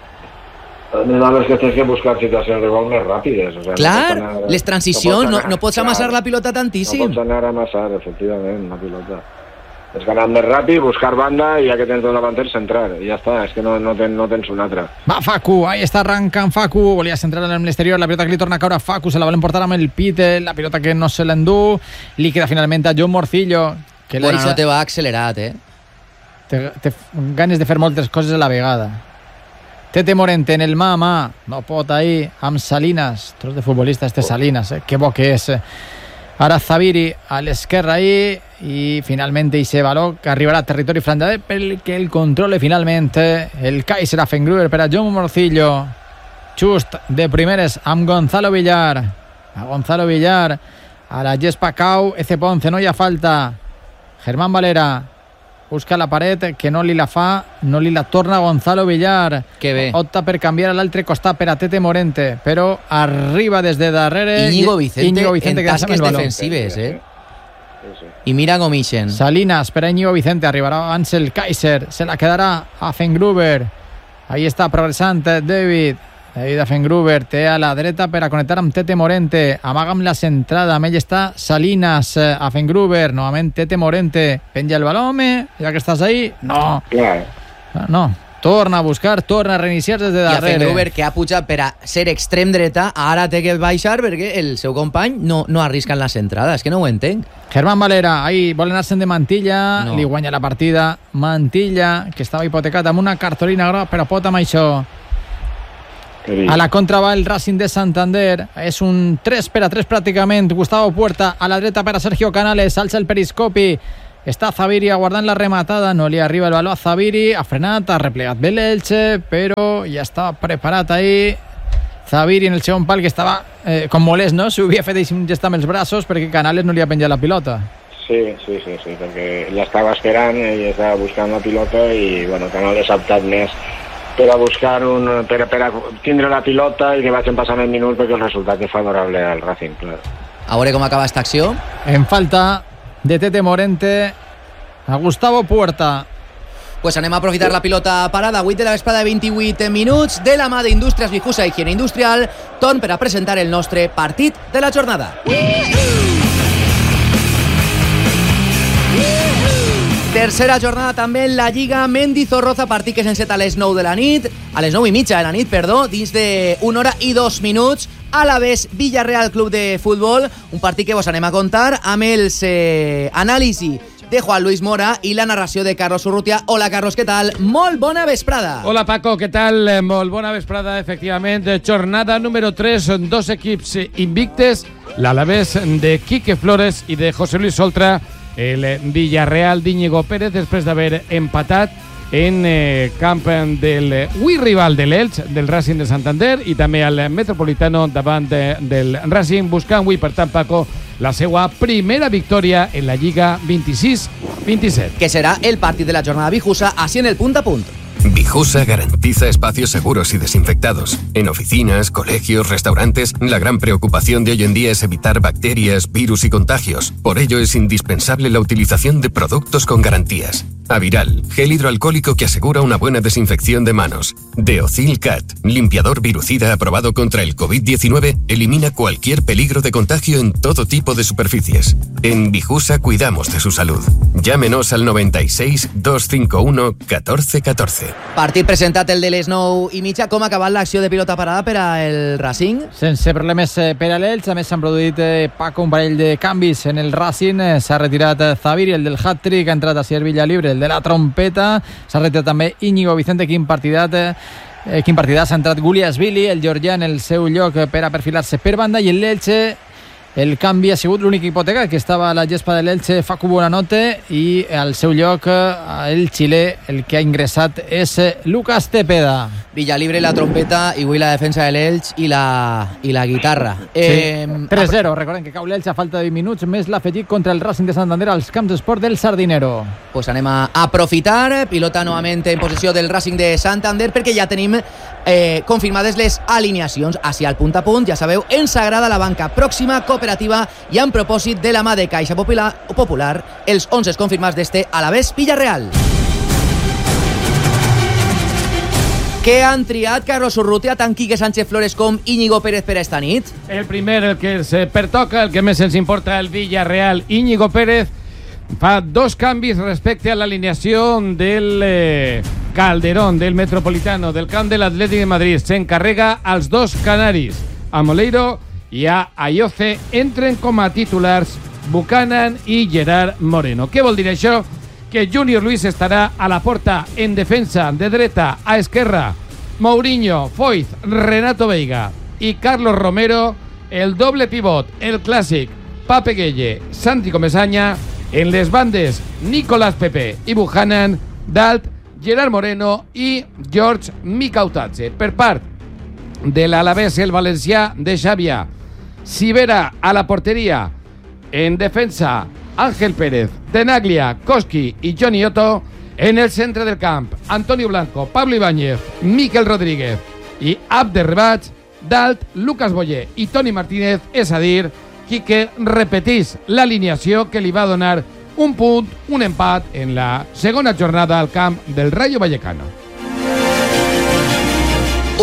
Nosaltres que tens que buscar situacions de gol més ràpides. O sea, Clar, no anar, les transicions, no, anar, no pots amassar clar, la pilota tantíssim. No pots anar a amassar, efectivament, la pilota. Tens que anar més ràpid, buscar banda i ja que tens dos davanters, centrar. I ja està, és que no, no, ten, no tens un altre. Va Facu, ahí està arrancant Facu, volia centrar en l'exterior, la pilota que li torna a caure a Facu, se la volen portar amb el pite, la pilota que no se l'endú, li queda finalment a John Morcillo. Que bueno, no te va accelerat, eh? Té, té ganes de fer moltes coses a la vegada. Tete Morente en el mà a mà, no pot ahir, amb Salinas, tros de futbolista este Salinas, eh? Que bo que és. Ara Zabiri a l'esquerra ahí i finalment eixe baló que arribarà a territori frandader perquè el controle finalment el Kaiser a Fengruber per a John Morcillo. Just de primeres amb Gonzalo Villar, a Gonzalo Villar, a la gespa cau Eze Ponce, no hi ha falta. Germán Valera busca la paret que no li la fa, no li la torna Gonzalo Villar, que bé. Opta per canviar a l'altre costat per a Tete Morente, però arriba des de darrere Íñigo Vicente, Íñigo Vicente en tasques defensives, eh? I mira com ixen. Salinas per a Íñigo Vicente, arribarà Ansel Kaiser, se la quedarà a Fengruber. Ahí està progressant David. David a Fengruber, té a la dreta per a connectar amb Tete Morente, amaga amb la centrada, amb ell està Salinas a Fengruber, novament Tete Morente, penja el baló, home, ja que estàs ahí, no. Clar. No, torna a buscar, torna a reiniciar des de darrere. I a Fenhuber, que ha pujat per a ser extrem dreta, ara té que baixar perquè el seu company no, no arrisca en la centrada. És que no ho entenc. Germán Valera, ahí vol anar-se'n de Mantilla, no. Li guanya la partida Mantilla, que estava hipotecat amb una cartolina groga, però pot amb això. A la contra va el Racing de Santander. És un tres per a tres pràcticament. Gustavo Puerta a la dreta per a Sergio Canales. Alça el periscopi. Està Zaviri aguardant la rematada. No li arriba el baló a Zaviri. Ha frenat, ha replegat bé l'Elche, però ja està preparat ahí. Zaviri en el segon pal, que estava eh, com molest, no? S'ho havia fet un gest amb els braços perquè Canales no li ha penjat la pilota. Sí, sí, sí, sí, perquè l'estava esperant i estava buscant la pilota i, bueno, Canales ha optat més per a buscar un, per, per a tindre la pilota i que vagin passant el minut perquè el resultat és favorable al Racing, clar. A veure com acaba esta acció. En falta de Tete Morente a Gustavo Puerta. Pues anem a aprofitar la pilota parada. vuit de la vesprada, vint-i-vuit minuts, de la mà d'Indústries Vijusa Higiene Industrial. Torn per a presentar el nostre partit de la jornada. Tercera jornada també en la Lliga Mendizorroza, partit que s'enceta a les nou de la nit, a les nou i mitja de la nit, perdó, dins d'una hora i dos minuts. Alavés Villarreal Club de Futbol, un partit que vos anem a contar amb els eh, anàlisi de Juan Luis Mora i la narració de Carlos Urrutia. Hola, Carlos, què tal? Molt bona vesprada. Hola, Paco, què tal? Molt bona vesprada, efectivament. Jornada número tres, dos equips invictes, l'Alavés de Quique Flores i de José Luis Oltra, el Villarreal d'Íñigo Pérez, després d'haver empatat en eh, camp del avui rival de l'Elx, del Racing de Santander, i també al Metropolitano davant de, del Racing, buscant avui, per tant, Paco, la seva primera victòria en la Lliga vint-i-sis vint-i-set. Que serà el partit de la jornada Vijusa, así en el punt a punt. Vijusa garantiza espacios seguros y desinfectados. En oficinas, colegios, restaurantes, la gran preocupación de hoy en día es evitar bacterias, virus y contagios. Por ello es indispensable la utilización de productos con garantías. Aviral, gel hidroalcohólico que asegura una buena desinfección de manos. Deocil Cat, limpiador virucida aprobado contra el covid diecinueve, elimina cualquier peligro de contagio en todo tipo de superficies. En Vijusa cuidamos de su salud. Llámenos al noventa y seis, doscientos cincuenta y uno, catorce catorce. Partit presentat el de les nou i mitja. Com ha acabat l'acció de pilota parada per al Racing? Sense problemes per a l'Elx. A més, s'han produït eh, Paco, un parell de canvis en el Racing. Eh, s'ha retirat eh, Zaviri, el del hat-trick, ha entrat a Sier Villalibre, el de la trompeta. S'ha retirat també Íñigo Vicente. Quin partidat, eh, quin partidat s'ha entrat Guliasvili, el georgià, en el seu lloc per a perfilar-se per banda, i en l'Elche el canvi ha sigut l'únic hipotecat, que estava a la gespa de l'Elche, Facu Buonanotte, i al seu lloc el xilè, el que ha ingressat és Lucas Tepeda. Villalibre, la trompeta, i avui la defensa de l'Elx i la, i la guitarra. Sí. Eh, tres zero, recordem que cau l'Elx a falta de vint minuts, més l'afegit contra el Racing de Santander als camps d'esport del Sardinero. Pues anem a aprofitar, pilota novament en possessió del Racing de Santander, perquè ja tenim eh, confirmades les alineacions. Així al punt a punt, ja sabeu, ens agrada la banca pròxima, cooperativa i en propòsit de la mà de Caixa Popular, Popular els onze confirmats d'este Alavés Villarreal. Què han triat Carlos Urrutia, tant Quique Sánchez Flores com Íñigo Pérez per esta nit? El primer, el que ens pertoca, el que més ens importa, el Villarreal. Íñigo Pérez fa dos canvis respecte a l'alineació del eh, Calderón, del Metropolitano, del camp de l'Atlètic de Madrid. S'encarrega als dos canaris, a Moleiro i a Ayoce. Entren com a titulars Buchanan i Gerard Moreno. Què vol dir això? Que Junior Luis estarà a la porta en defensa, de dreta a esquerra. Mourinho, Foyth, Renato Veiga i Carlos Romero, el doble pivot, el clàssic Pape Gueye, Santi Comesaña. En les bandes, Nicolás Pepe i Buchanan. Dalt, Gerard Moreno i George Mikautatze. Per part de l'Alavés, el valencià de Xàbia, Sivera a la porteria. En defensa, Ángel Pérez, Tenaglia, Koski i Johnny Otto. En el centre del camp, Antonio Blanco, Pablo Ibáñez, Miquel Rodríguez i Abder Rebach. Dalt, Lucas Boyer i Toni Martínez. És a dir, Quique repetís l'alineació que li va donar un punt, un empat en la segona jornada al camp del Rayo Vallecano.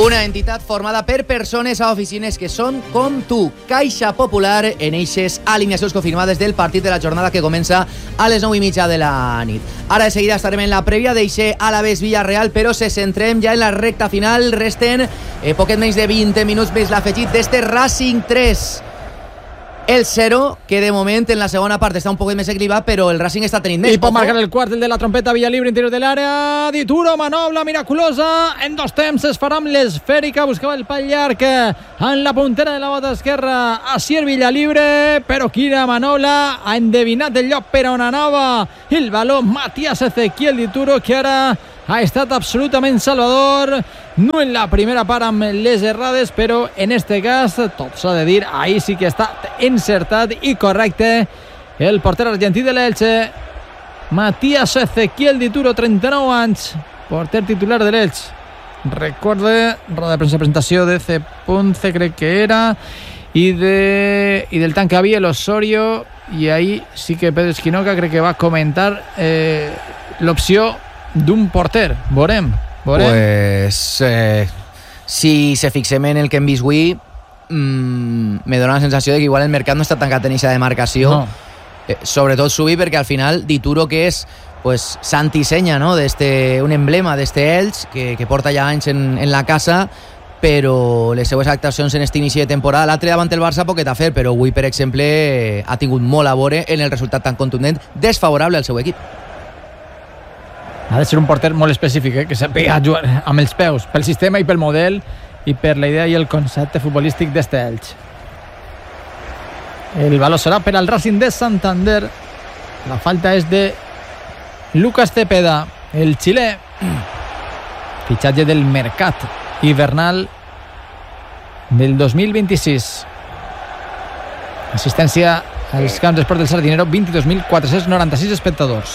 Una entitat formada per persones a oficines que són com tu. Caixa Popular en eixes alineacions confirmades del partit de la jornada que comença a les nou i mitja de la nit. Ara de seguida estarem en la prèvia d'eixe Alavés Villarreal, però se centrem ja en la recta final. Resten eh, poquet menys de vint minuts més l'afegit d'este Racing tres. El zero, que de moment en la segona part està un poc més equilibrat, però el Racing està tenint més. I pot marcar el quart, el de la trompeta, Villalibre, interior de l'àrea. Dituro, manobla miraculosa. En dos temps es farà amb l'esfèrica. Buscava el pal llarg en la puntera de la bota esquerra. Asier Villalibre, però quina manobla. Ha endevinat el lloc per on anava el baló Matías Ezequiel Dituro, que ara ha estat absolutament salvador, no en la primera part amb les errades, però en este cas, tot s'ha de dir, ahí sí que està encertat i correcte el porter argentí de l'Elche, Matías Ezequiel Dituro, trenta-nou anys, porter titular de l'Elche. Recorde, roda de premsa, presentació de C. Ponce, crec que era, i, de, i del tant que havia l'Osorio, i ahí sí que Pedro Esquinoca crec que va comentar eh, l'opció d'un porter. Veurem, veurem. Pues eh, si se fixem en el que hem vist avui, mmm, me dona la sensació de que igual el mercat no està tancat en aquesta demarcació, no. eh, sobretot Subi, perquè al final Dituro, que és pues, Santi Senya, no? D'este, un emblema d'este Elx que, que porta ja anys en, en la casa, però les seues actuacions en este inici de temporada, l'altre davant el Barça poquet a fer, però avui, per exemple, ha tingut molt a veure en el resultat tan contundent, desfavorable al seu equip. Ha de ser un porter molt específic, eh? Que sàpiga jugar amb els peus, pel sistema i pel model i per la idea i el concepte futbolístic d'este Elx. El baló serà per al Racing de Santander. La falta és de Lucas Cepeda, el xilè, fitxatge del mercat hivernal del dos mil vint-i-sis. Assistència als camps d'esport del Sardinero, vint-i-dos mil quatre-cents noranta-sis espectadors.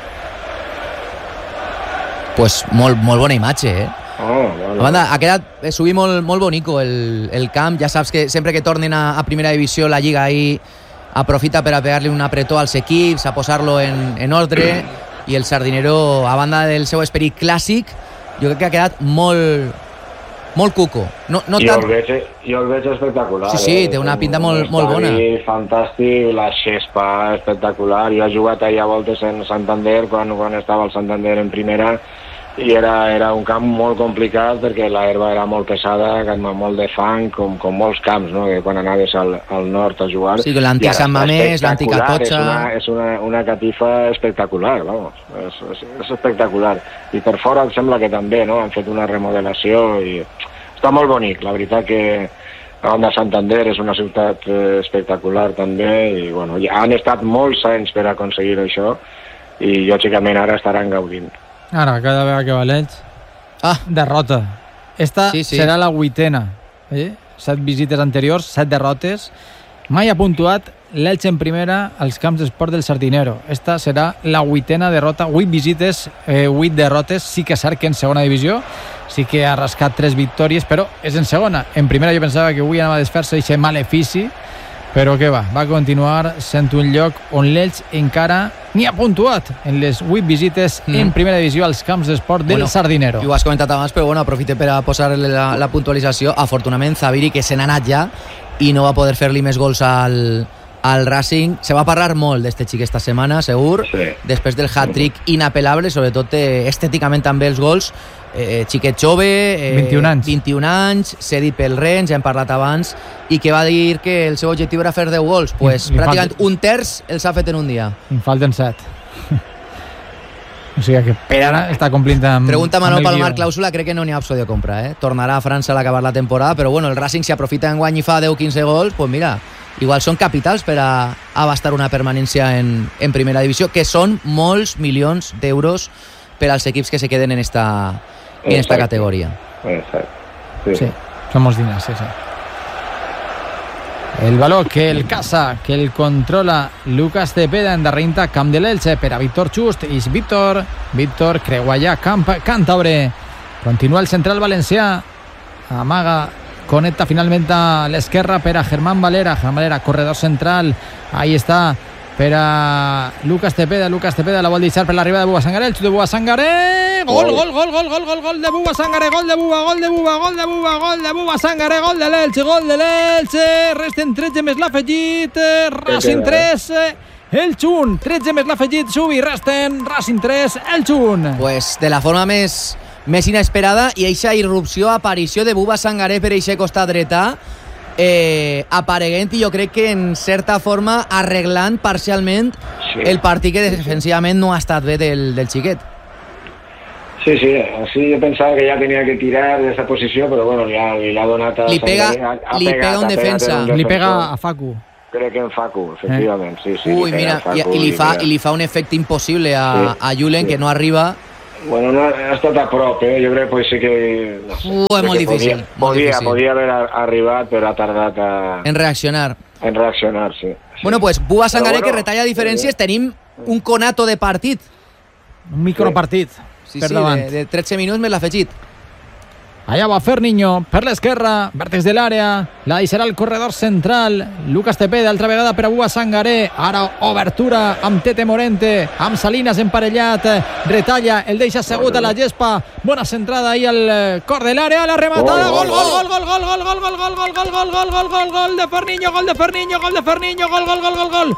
Pues molt, molt bona imatge, eh? Oh, bueno. A banda, ha quedat eh, subir molt, molt bonico el, el camp. Ja saps que sempre que tornen a, a primera divisió la Lliga ahí aprofita per a pegar-li un apretó als equips, a posar-lo en, en ordre, i el Sardinero, a banda del seu esperit clàssic, jo crec que ha quedat molt molt cuco. No, no jo, tant... el veig, jo el veig espectacular. Sí, sí, eh? té una pinta molt, molt bona. Fantàstic, la xespa espectacular. Jo he jugat ahir a voltes en Santander, quan, quan estava el Santander en primera, i era, era un camp molt complicat perquè l'herba era molt pesada, molt de fang, com, com molts camps, no? Que quan anaves al, al nord a jugar. Sí, l'antic Sant Mamés, l'antic Atocha... És, una, és una, una catifa espectacular, vamos. És, és, és espectacular. I per fora em sembla que també, no? Han fet una remodelació i està molt bonic. La veritat que la banda Santander és una ciutat espectacular també, i bueno, ja han estat molts anys per aconseguir això, i lògicament ara estaran gaudint. Ara, cada vegada que va l'Elx, ah. derrota. Esta sí, sí. serà la vuitena. Eh? Set visites anteriors, set derrotes. Mai ha puntuat l'Elx en primera als camps d'esport del Sardinero. Esta serà la vuitena derrota. Vuit visites, eh, vuit derrotes. Sí que és cert que en segona divisió sí que ha rascat tres victòries, però és en segona. En primera jo pensava que avui anava a desfer-se aquest malefici, però què va, va continuar sent un lloc on l'Elx encara ni ha puntuat en les vuit visites mm. en primera divisió als camps d'esport del bueno, Sardinero. Ho has comentat abans, però bueno, aprofite per a posar la, la puntualització. Afortunadament, Zaviri, que se n'ha anat ja i no va poder fer-li més gols al, al Racing. Se va parlar molt d'este xic esta setmana, segur, sí. Després del hat-trick inapel·lable, sobretot eh, estèticament també els gols. Eh, xiquet jove, eh, vint-i-un anys, vint-i-un anys, cedit pel Rennes, ja hem parlat abans, i que va dir que el seu objectiu era fer deu gols. Pues I, pràcticament falta... un terç els ha fet en un dia. En falten set. O sigui que per ara està complint amb... Pregunta Manol Palomar, clàusula, crec que no n'hi ha opció de compra, eh? Tornarà a França a l'acabar la temporada, però bueno, el Racing si aprofita en guany i fa deu quinze gols, pues mira, igual són capitals per a abastar una permanència en, en primera divisió, que són molts milions d'euros per als equips que se queden en esta, en esta categoria. Exacte. Sí. Sí, són molts diners, sí, sí. El baló que el caça, que el controla Lucas Cepeda en darrere camp de l'Elche per a Víctor Just. I Víctor, Víctor creua ja camp càntabre. Continua el central valencià. Amaga, connecta finalment a l'esquerra per a Germán Valera. Germán Valera, corredor central. Ahí està per a Lucas Tepeda. Lucas Tepeda la vol deixar per l'arribada de Bouba Sangaré. El xut de Bouba Sangaré. Gol, gol, gol, gol, gol, gol, gol de Bouba Sangaré. Gol de Bouba, gol de Bouba, gol de Bouba, gol de Bouba Sangaré. Gol de l'Elche, gol de l'Elche. Resten tretze més l'afegit. Racing tres, Elche un. tretze més l'afegit. Subi, resten Racing tres, Elche un. Pues de la forma més, més inesperada, i eixa irrupció, aparició de Bouba Sangaré per eixe costat dreta, Eh, apareguent, i jo crec que en certa forma arreglant parcialment sí. el partit que defensivament no ha estat bé del, del xiquet. Sí, sí, sí, jo pensava que ja tenia que tirar d'aquesta posició, però bueno, ja li l'ha donat a... Li pega, ha, ha li pegat, pega un defensa. Li pega a Facu. Crec que en Facu, efectivament, eh? sí, sí. Ui, mira, Facu, i, i, li fa, i li fa un efecte impossible a, sí, a Julen, sí. que no arriba. Bueno, no ha estat a prop, eh? Jo crec que sí que... No sé, uh, és molt difícil. Podia, molt podia, difícil. Podia haver arribat, però ha tardat a... En reaccionar. En reaccionar, sí. sí. Bueno, pues Bouba Sangaré, bueno, que retalla diferències, sí. Tenim un conato de partit. Un micropartit. Sí, sí, de, de tretze minuts més l'afegit. Allà va Ferniño, per l'esquerra, vèrtex de l'àrea, la deixarà el corredor central, Lucas Tepeda, altra vegada per a Bouba Sangaré, ara obertura amb Tete Morente, amb Salinas emparellat, retalla, el deixa assegut a la gespa, bona centrada ahí al cor de l'àrea, la rematada, gol, gol, gol, gol, gol, gol, gol, gol, gol, gol, gol, gol, gol, gol, gol, gol de Ferniño, gol de Ferniño, gol de Ferniño, gol, gol, gol, gol, gol,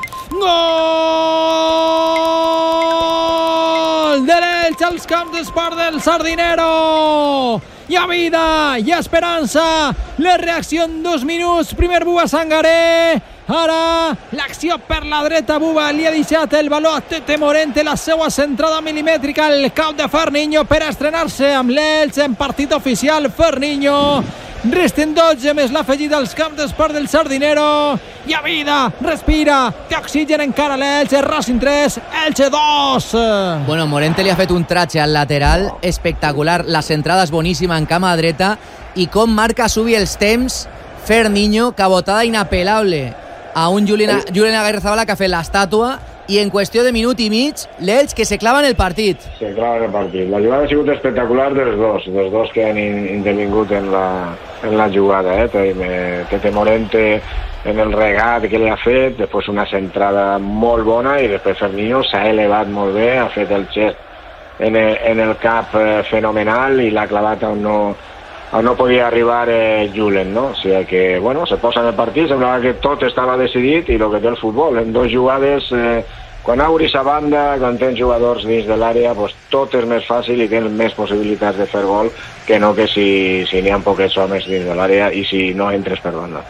gol de l'Elche als camps d'esport del Sardinero. Hi ha vida, hi ha esperança, la reacció en dos minuts, primer Bouba Sangaré, ara l'acció per la dreta, Bouba li ha deixat el baló a Tete Morente, la seva centrada milimètrica al cap de Ferniño per estrenar-se amb l'Elche en partit oficial. Ferniño, resten dotze més l'afegit als camps d'esport del Sardinero, hi ha vida, respira, té oxigen encara l'Elche, Racing tres, Elche dos. Bueno, Morente li ha fet un tratge al lateral espectacular, la centrada és boníssima en cama dreta, i com marca Subi els temps, Ferniño, cabotada inapel·lable a un Julen, Julen Aguirrezabala que ha fet l'estàtua, i en qüestió de minut i mig, l'Elche que se clava en el partit. Se clava en el partit. La jugada ha sigut espectacular dels dos, dels dos que han intervingut en la, en la jugada. Eh? Tete Morente en el regat que li ha fet, després una centrada molt bona, i després Ferniño s'ha elevat molt bé, ha fet el gest en el, en el cap eh, fenomenal, i l'ha clavat on no, on no podia arribar eh, Julen, no? O sigui que, bueno, se posa en el partit, semblava que tot estava decidit, i el que té el futbol, en dos jugades... Eh, quan obris a banda, quan tens jugadors dins de l'àrea, pues, tot és més fàcil i tens més possibilitats de fer gol que no que si, si n'hi ha poquets homes dins de l'àrea i si no entres per banda.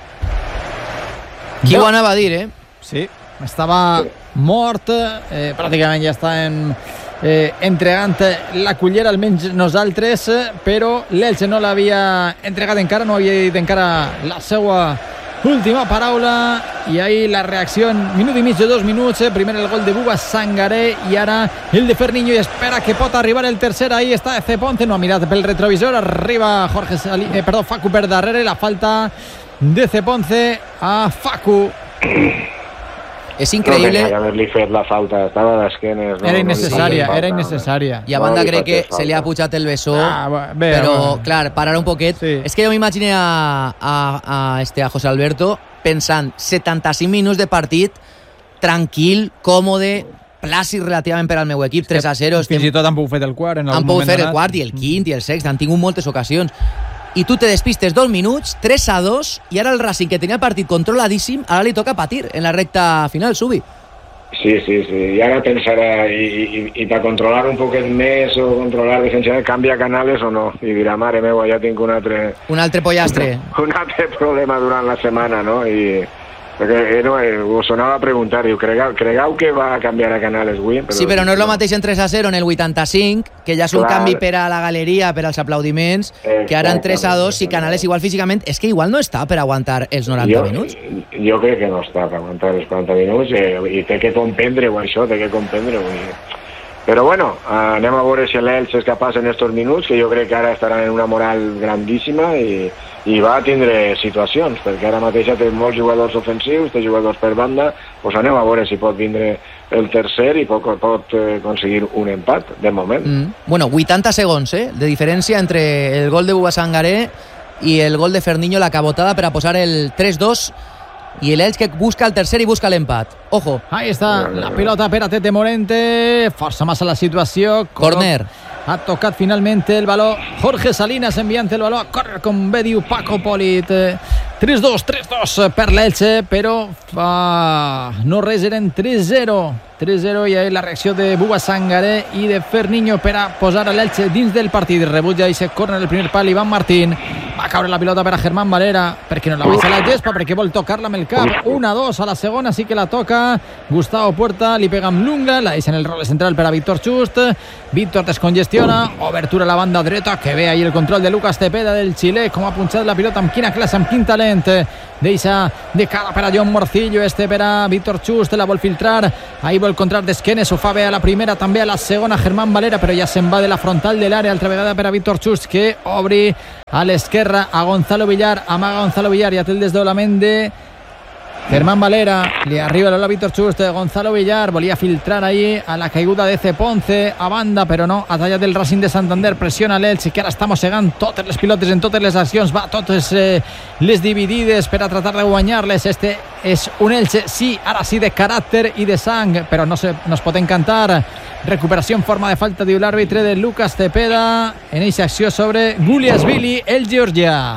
Qui ho anava a dir, eh? Sí, estava sí. mort, eh, pràcticament ja està en, eh, entregant la cullera, almenys nosaltres, però l'Elche no l'havia entregat encara, no havia dit encara la seva última paraula, i ahí la reacció en minut i mig de dos minuts, eh? Primer el gol de Bouba Sangaré i ara el de Ferniño, i espera que pot arribar el tercer. Ahí està Ceponte, no ha mirat pel retrovisor, arriba Jorge Sali, eh, perdó, Facu per darrere, la falta de Ceponce a Facu. És increïble. No tenia que haver-li fet la falta, estava d'esquenes. No, era innecessària, no era innecessària. I a banda no, crec que falta. Se li ha pujat el bessó, ah, bé, però, bueno. clar, parar un poquet. Sí. És que jo m'imaginé a, a, a, este, a José Alberto pensant setanta-cinc minuts de partit, tranquil, còmode, plàcid relativament per al meu equip, tres a zero. Fins i tot han pogut fer el quart. Han pogut fer el quart i el quint i el sext, han tingut moltes ocasions. I tu te despistes dos minuts, tres a dos, i ara el Racing, que tenia el partit controladíssim, ara li toca patir en la recta final, Subi. Sí, sí, sí, i ara pensarà, i, i, i per controlar un poquet més o controlar defensivament, canvia Canales o no, i dirà, mare meva, ja tinc un altre... Un altre pollastre. Un, un altre problema durant la setmana, no? I... Perquè no, eh, us sonava a preguntar, diu, cregau, cregau que va canviar a Canales avui? Però... Sí, però no és el mateix en tres a zero en el vuitanta-cinc, que ja és un Clar. canvi per a la galeria, per als aplaudiments, que ara en tres a dos, si Canales igual físicament, és que igual no està per aguantar els noranta jo, minuts. Jo crec que no està per aguantar els quaranta minuts, eh, i té que comprendre-ho, això, té que comprendre-ho. Però bueno, anem a veure si l'Elche és capaç en estos minuts, que jo crec que ara estaran en una moral grandíssima, i... i va tindre situacions, perquè ara mateix té molts jugadors ofensius, té jugadors per banda, doncs anem a veure si pot vindre el tercer i pot, pot eh, aconseguir un empat, de moment. Mm. Bueno, vuitanta segons, eh, de diferència entre el gol de Bouba Sangaré i el gol de Ferniño, la cabotada per a posar el tres dos y el Elche que busca el tercer y busca l'empat. Ojo. Ahí está la pilota per a Tete Morente, força massa la situació. Corner. Ha tocat finalmente el baló Jorge Salinas, enviant el baló a córrer, com bé diu Paco Polit. tres dos, tres dos per l'Elche, però fa no res, eren tres zero. tres zero i la reacció de Bouba Sangaré i de Ferniño per a posar l'Elche dins del partit. Rebutja i se corner el primer pal Iván Martín. Va caure la pilota per a Germán Valera, perquè no la baixa la gespa, perquè vol tocar-la amb el cap. una dos a la segona, sí que la toca Gustavo Puerta, li pega amb l'ungla, la deixa en el rol central per a Víctor Just. Víctor descongestiona, obertura a la banda dreta, que ve ahí el control de Lucas Cepeda del xilè, com ha punxat la pilota, amb quina classe, amb quin talent. Deixa de cara per a John Morcillo, este per a Víctor Just, la vol filtrar, ahí vol contrar d'esquenes, ho fa bé a la primera, també a la segona Germán Valera, però ja se'n va de la frontal de l'àrea, altra vegada per a Víctor Just, que obri a l'esquerra a Gonzalo Villar, amaga Gonzalo Villar, ja té el desdoblament de Germán Valera, li arriba l'ola Víctor Just, Gonzalo Villar volia filtrar ahí a la caiguda de Ceponce a banda, però no, ha tallat el Racing de Santander, pressiona l'Elche, que ara està mossegant totes les pilotes en totes les accions, va totes eh, les dividides per a tratar de guanyar-les. Este és un Elche, sí, ara sí, de caràcter i de sang, però no, se, no es pot encantar. Recuperació en forma de falta, diu l'àrbitre, de Lucas Cepeda en eixa acció sobre Guliasvili, el georgià.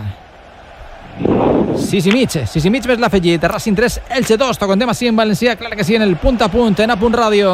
sis i mig, sis i mig més l'afegit. Racing tres, Elche dos, to contem així en valencià, clar que sí, en el punt a punt, en A Punt Ràdio.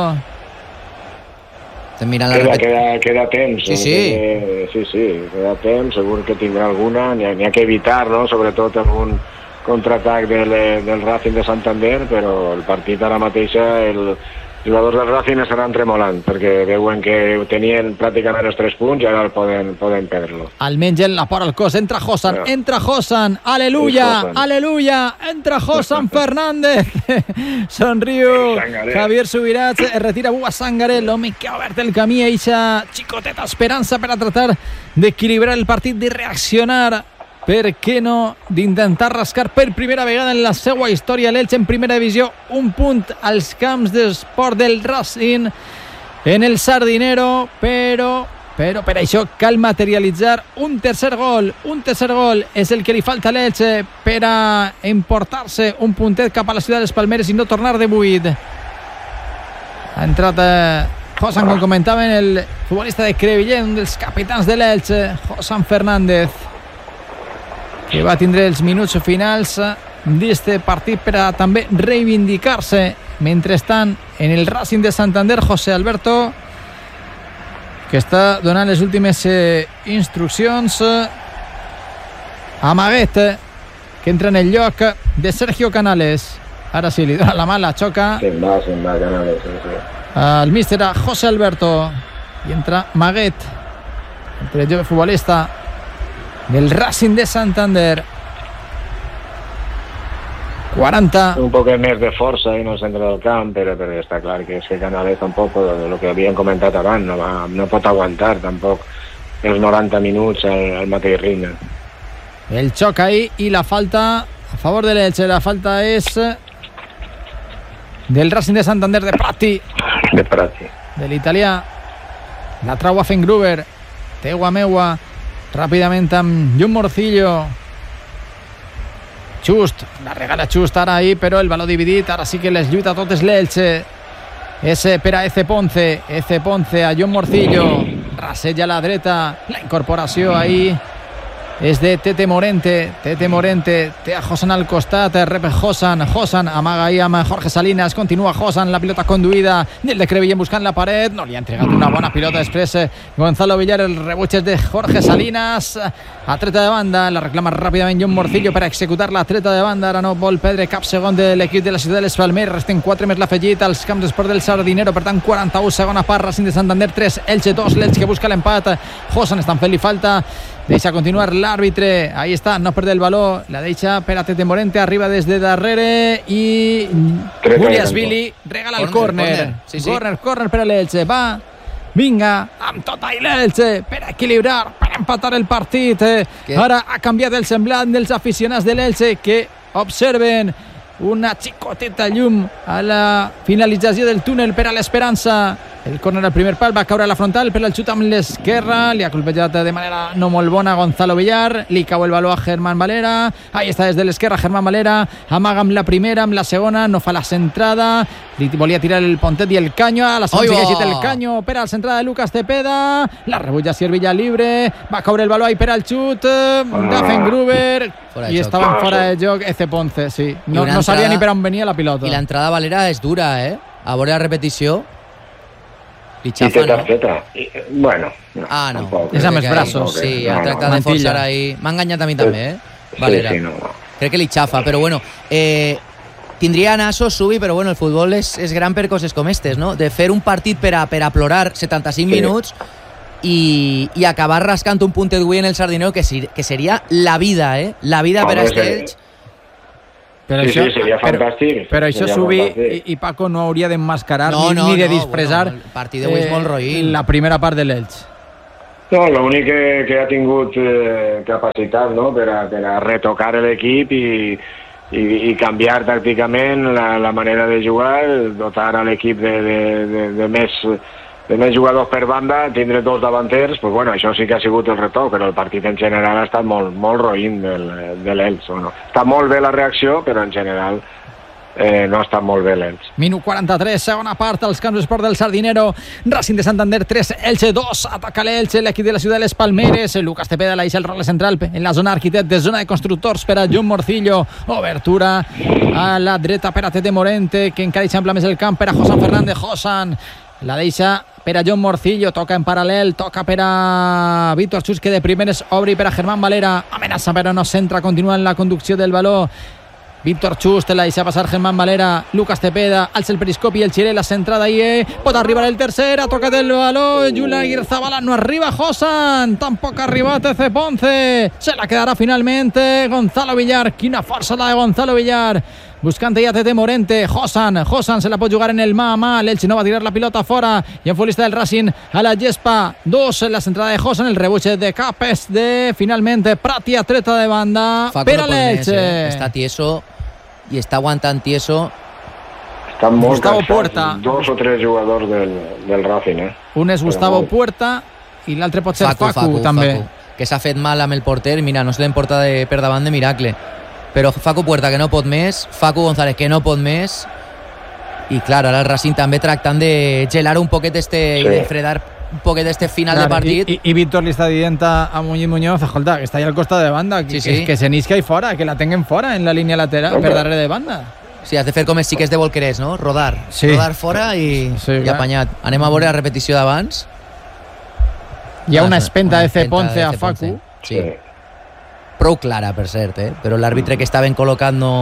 Estem mirant la queda, queda, queda temps. Sí, sí. Eh, sí, sí, queda temps, segur que tindrà alguna, n'hi ha, n'hi ha que evitar, no?, sobretot en un contraatac del, del Racing de Santander, però el partit ara mateix, el jugadors del Racing estaran tremolant, perquè veuen que tenien pràcticament els tres punts i ara el poden, poden perdre-lo. Almenys en la por al cos, entra Josan, no. entra Josan, aleluya, sí, aleluya, entra Josan Fernández, somriu Javier Subirats, es retira Bouba Sangaré, l'home que ha obert el camí a eixa xicoteta esperança per a tratar d'equilibrar el partit, de reaccionar, per què no, d'intentar rascar per primera vegada en la seva història l'Elche en primera divisió, un punt als camps d'esport del Racing en el Sardinero, però però per això cal materialitzar un tercer gol, un tercer gol és el que li falta a l'Elche per a emportar-se un puntet cap a la ciutat dels Palmeres i no tornar de buit. Ha entrat eh, Josan, com comentaven, el futbolista de Crevillent, un dels capitans de l'Elche, Josan Fernández, que va tindre els minuts finals d'este partit per a també reivindicar-se. Mentrestant, en el Racing de Santander, José Alberto, que està donant les últimes eh, instruccions a Maguet, que entra en el lloc de Sergio Canales. Ara sí, li dona la mà, la xoca. Se'n va, se'n va, Canales. Sí, sí. El míster a José Alberto. I entra Maguet, el jove futbolista del Racing de Santander. quaranta. Un poc més de força en el centre del camp, però, però està clar que és que Canales tampoc, el que havíem comentat abans, no, va, no pot aguantar tampoc els noranta minuts al, al mateix ritme. El xoc ahí i la falta a favor de l'Elche. La falta és del Racing de Santander, de Prati. De Prati. De l'italià. La trau a Fengruber. Teua meua. Ràpidament amb John Morcillo. Just, la regala Just ara ahí, però el baló dividit, ara sí que les lluita totes l'Elche. És per a Eze Ponce, Eze Ponce a John Morcillo, raseja a la dreta, la incorporació ahí és de Tete Morente, Tete Morente té a Josan al costat, rep Josan, Josan amaga ahí amb Jorge Salinas, continua Josan, la pilota conduïda del de Crevillent buscant la paret, no li ha entregat una bona pilota després Gonzalo Villar, el rebuig és de Jorge Salinas, a treta de banda, la reclama ràpidament John Morcillo per executar la treta de banda, ara no vol perdre cap segon de l'equip de la ciutat de les Palmeres, resten quatre més l'afegit als camps d'esport del Sardinero, per tant quaranta-u, segona part, Racing de Santander tres, Elche dos, l'Elche que busca l'empat, Josan estan fent-li falta, deixa continuar l'àrbitre, ahí està, no perd el baló, la deixa per a Tete Morente, arriba des de darrere i Guliasvili regala el córner, córner, sí, sí. córner, córner per a l'Elche, va, vinga, amb tot ahí l'Elche per equilibrar, per empatar el partit, que ara ha canviat el semblant dels aficionats de l'Elche que observen una xicoteta llum a la finalització del túnel per a l'Esperança. El córner al primer pal, va caure a la frontal, per el xut amb l'esquerra, li ha colpejat de manera no molt bona Gonzalo Villar, li cau el baló a Germán Valera, ahí està des de l'esquerra Germán Valera, amaga amb la primera, amb la segona, no fa la centrada, li volia tirar el pontet i el canyo, a la segona sí que el canyo per al centrada de Lucas Tepeda, la rebutja Siervilla libre, va caure el baló ahí per al xut, Daffengruber, i estaven fora de joc Eze Ponce, sí, no, no sabia ni per on venia la pilota. I l'entrada Valera és dura, eh? A veure la repetició. I té targeta. I, bueno, no, ah, no. Tampoc, és amb els braços. Sí, ha no, tractat no, de forçar ahí. M'ha enganyat a mi també, eh? Valera. Sí, sí, no, no. Crec que li xafa, però bueno, eh, tindria nassos, Subi, però bueno, el futbol és, és gran per coses com estes, no? De fer un partit per a, per a plorar setanta-cinc sí. minuts i, i acabar rascant un puntet d'avui en el Sardinero, que, que seria la vida, eh? La vida per a Estells. Però sí, això, sí, seria fantàstic. Però això Subi i, i Paco no hauria d'emmascarar no, no, ni, ni de no, disfressar bueno, el partit d'avui és molt roïn. La primera part de l'Elx. No, l'únic que, que ha tingut eh, capacitat, no?, per a, per a retocar l'equip i, i, i canviar tàcticament la, la manera de jugar, dotar a l'equip de, de, de, de més de més jugadors per banda, tindre dos davanters, pues bueno, això sí que ha sigut el retoc, però el partit en general ha estat molt, molt roïn del, de l'Elx. Bueno, està molt bé la reacció, però en general eh, no ha estat molt bé l'Elx. Minut quaranta-tres, segona part, als camps d'esport del Sardinero. Racing de Santander tres, Elche dos, ataca l'Elche, l'equip de la ciutat de les Palmeres. Lucas Tepeda la deixa el rol central en la zona arquitect de zona de constructors per a John Morcillo. Obertura a la dreta per a Tete Morente, que encara eixampla més el camp per a Josan Fernández. Josan la deixa per a John Morcillo, toca en paral·lel, toca per a Víctor Chus, que de primeres obri per a Germán Valera, amenaça però no centra, continua en la conducció del baló. Víctor Chus te la deixa passar Germán Valera, Lucas Tepeda, alça el periscopi, el xiré, la centrada ahí, pot arribar el tercer, ha tocat el baló, Julián Aguirre-Zabala, no arriba Josan, tampoc ha arribat Eze Ponce, se la quedarà finalmente Gonzalo Villar, quina força la de Gonzalo Villar, buscant ja Tete Morente, Josan, Josan se la pot jugar en el mà a mà, l'Elche no va tirar la pilota fora, i en futbolista del Racing a la gespa, dos, la centrada de Josan, el rebuche de Capes de finalmente Pratia, treta de banda per a l'Elche. Eh? Està tieso i està aguantant tieso. Estan molt Gustavo cansats, Puerta. Dos o tres jugadors del, del Racing, eh? Un és Gustavo molt... Puerta i l'altre pot ser Facu, Facu, Facu també. Facu, que s'ha fet mal amb el porter, mira, no se l'hem portat de, per davant de miracle. Però Facu Puerta que no pot més, Facu González que no pot més, i clar, ara el Racing també tractant de gelar un poquet este, sí. i de fredar un poquet este final clar, de partit. I, i, i Víctor li està dient a Muñoz Muñoz, escolta, que està allà al costat de banda, que, sí, sí. que, que se n'isca ahí fora, que la tenguen fora en la línia lateral, okay. per darrere de banda. Sí, has de fer com els xiquets de Volquerés, no? Rodar. Sí. Rodar fora i, sí, i apanyat. Anem a veure la repetició d'abans. Hi ha una espenta de Eze Ponce a Facu. Sí. sí. Prou clara, per cert, eh? Però l'àrbitre que estaven col·locant no...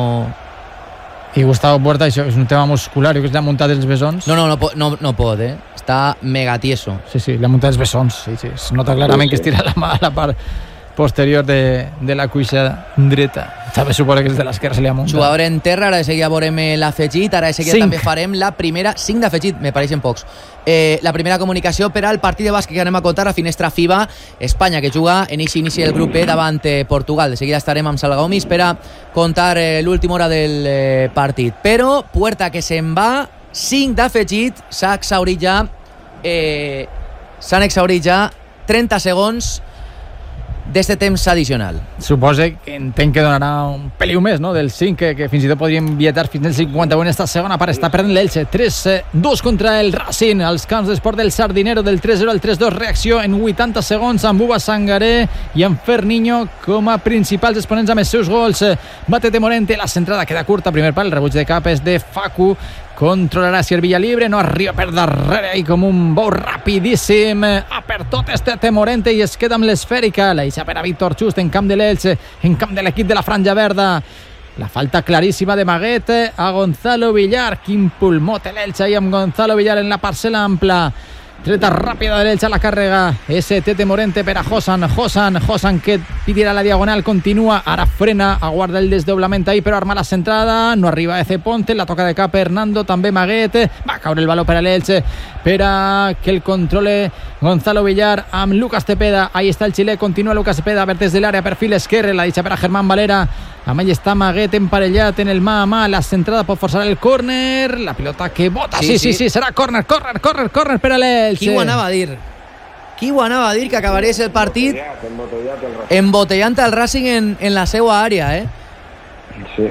I Gustavo Puerta, això és un tema muscular, que l'ha muntat els bessons. No, no, no, no, no pot, eh? Està mega tieso. Sí, sí, l'ha muntat els bessons. Sí, sí. Es nota clarament sí, sí. que es tira la mà a la part posterior de, de la cuixa dreta. També suposa que és de l'esquerra se li ha muntat. Jugador en terra, ara de seguida veurem l'afegit, ara de seguida cinc. També farem la primera... cinc d'afegit, me pareixen pocs. Eh, la primera comunicació per al partit de bàsquet que anem a contar a Finestra FIBA, Espanya, que juga en inici inici del grup B davant eh, Portugal. De seguida estarem amb Salgaomis per a contar eh, l'última hora del eh, partit. Però Puerta que se'n va, cinc d'afegit, s'ha exhaurit ja eh, s'han exhaurit ja trenta segons d'este temps addicional. Suposa que entenc que donarà un peliu més, no?, del cinc, que, que fins i tot podríem vietar fins al cinquanta-u en esta segona part. Està perdent l'Elche, tres dos contra el Racing, als camps d'esport del Sardinero, del tres zero al tres dos, reacció en vuitanta segons amb Uba Sangaré i amb Ferniño com a principals exponents amb els seus gols. Tete Morente, la centrada queda curta, primer pal, el rebuig de cap és de Facu, controlarà Siervilla libre, no arriba per darrere i com un bou rapidíssim a per tot este Tete Morente i es queda amb l'esfèrica, la deixa per a Víctor Just en camp de l'Elche, en camp de l'equip de la Franja Verda. La falta claríssima de Maguete a Gonzalo Villar, quin pulmó té l'Elche ahí amb Gonzalo Villar en la parcel·la ampla. Treta ràpida de l'Elx a la càrrega. Ese Tete Morente per a Josan. Josan, Josan que tira la diagonal, continua, ara frena, aguarda el desdoblament ahí, però arma la centrada, no arriba Eze Ponce, la toca de cap Hernando, també Maguet, va caure el baló per a l'Elx, per a que el controle Gonzalo Villar amb Lucas Cepeda. Ahí està el xilè, continua Lucas Cepeda, a des de l'àrea, perfil esquerre, la deixa per a Germán Valera. Amb ell està Maguet emparellat en el mà a mà, la centrada pot forçar el córner, la pilota que bota, sí, sí, sí, sí, serà córner, córner, córner, córner per a l'Elx. Qui ho anava a dir? Qui ho anava a dir que acabaria el partit embotellant el Racing en, en la seva àrea, eh? Sí.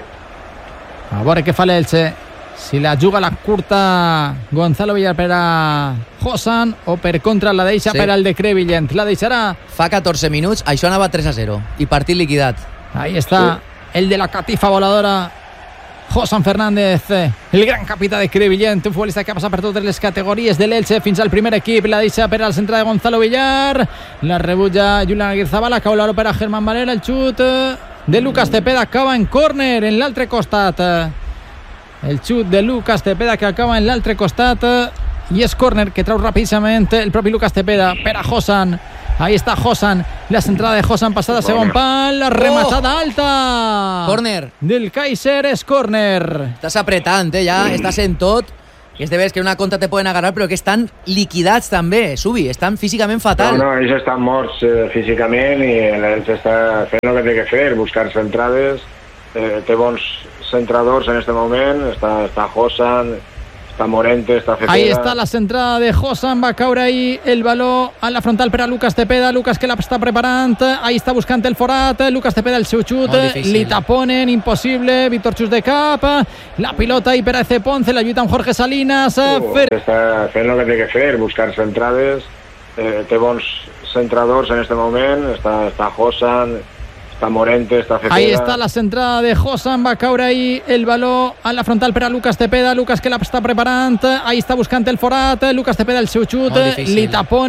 A veure què fa l'Elx, si la juga la curta Gonzalo Villar per a Josan o per contra la deixa sí. per al de Crevillent. La deixarà. Fa catorze minuts, això anava tres a zero i partit liquidat. Ahí està sí. el de la catifa voladora, Josan Fernández, el gran capità de Crevillent, un futbolista que ha passat per totes les categories de l'Elx fins al primer equip. La deixa per al centre de Gonzalo Villar, la rebutja Julián Aguirzábal, cau l'aro per a Germán Valera, el xut de Lucas Cepeda acaba en córner en l'altre costat. El xut de Lucas Cepeda que acaba en l'altre costat i és córner que trau rapidament el propi Lucas Cepeda per a Josan. Ahí está Josan, la centrada de Josan passada a segon pal, la rematada oh. alta. Córner. Del Kaiser és córner. Estàs apretant, eh, ja, mm. estàs en tot. I és de veres que una contra te poden agarrar, però que estan liquidats també, Subi, estan físicament fatal. No, no, ells estan morts eh, físicament i ells està fent el que té que fer, buscar centrades, eh, té bons centradors en este moment, està, està Josan, està Morente, està Cepeda. Ahí está la centrada de Josan, va caure ahí el baló a la frontal per a Lucas Cepeda, Lucas que la està preparant, ahí està buscant el forat, Lucas Cepeda el seu xut, li taponen, impossible, Víctor xut de cap, la pilota ahí per a Eze Ponce, la lluita amb Jorge Salinas. Uh, fer... Està fent el que té que fer, buscar centrades, eh, té bons centradors en este moment, està, està Josan, está Morente, está Cepeda. Ahí está la centrada de Josan, va caure ahí el baló a la frontal per a Lucas Cepeda, Lucas que la està preparant, ahí està buscant el forat, Lucas Cepeda el seu xut, li tapon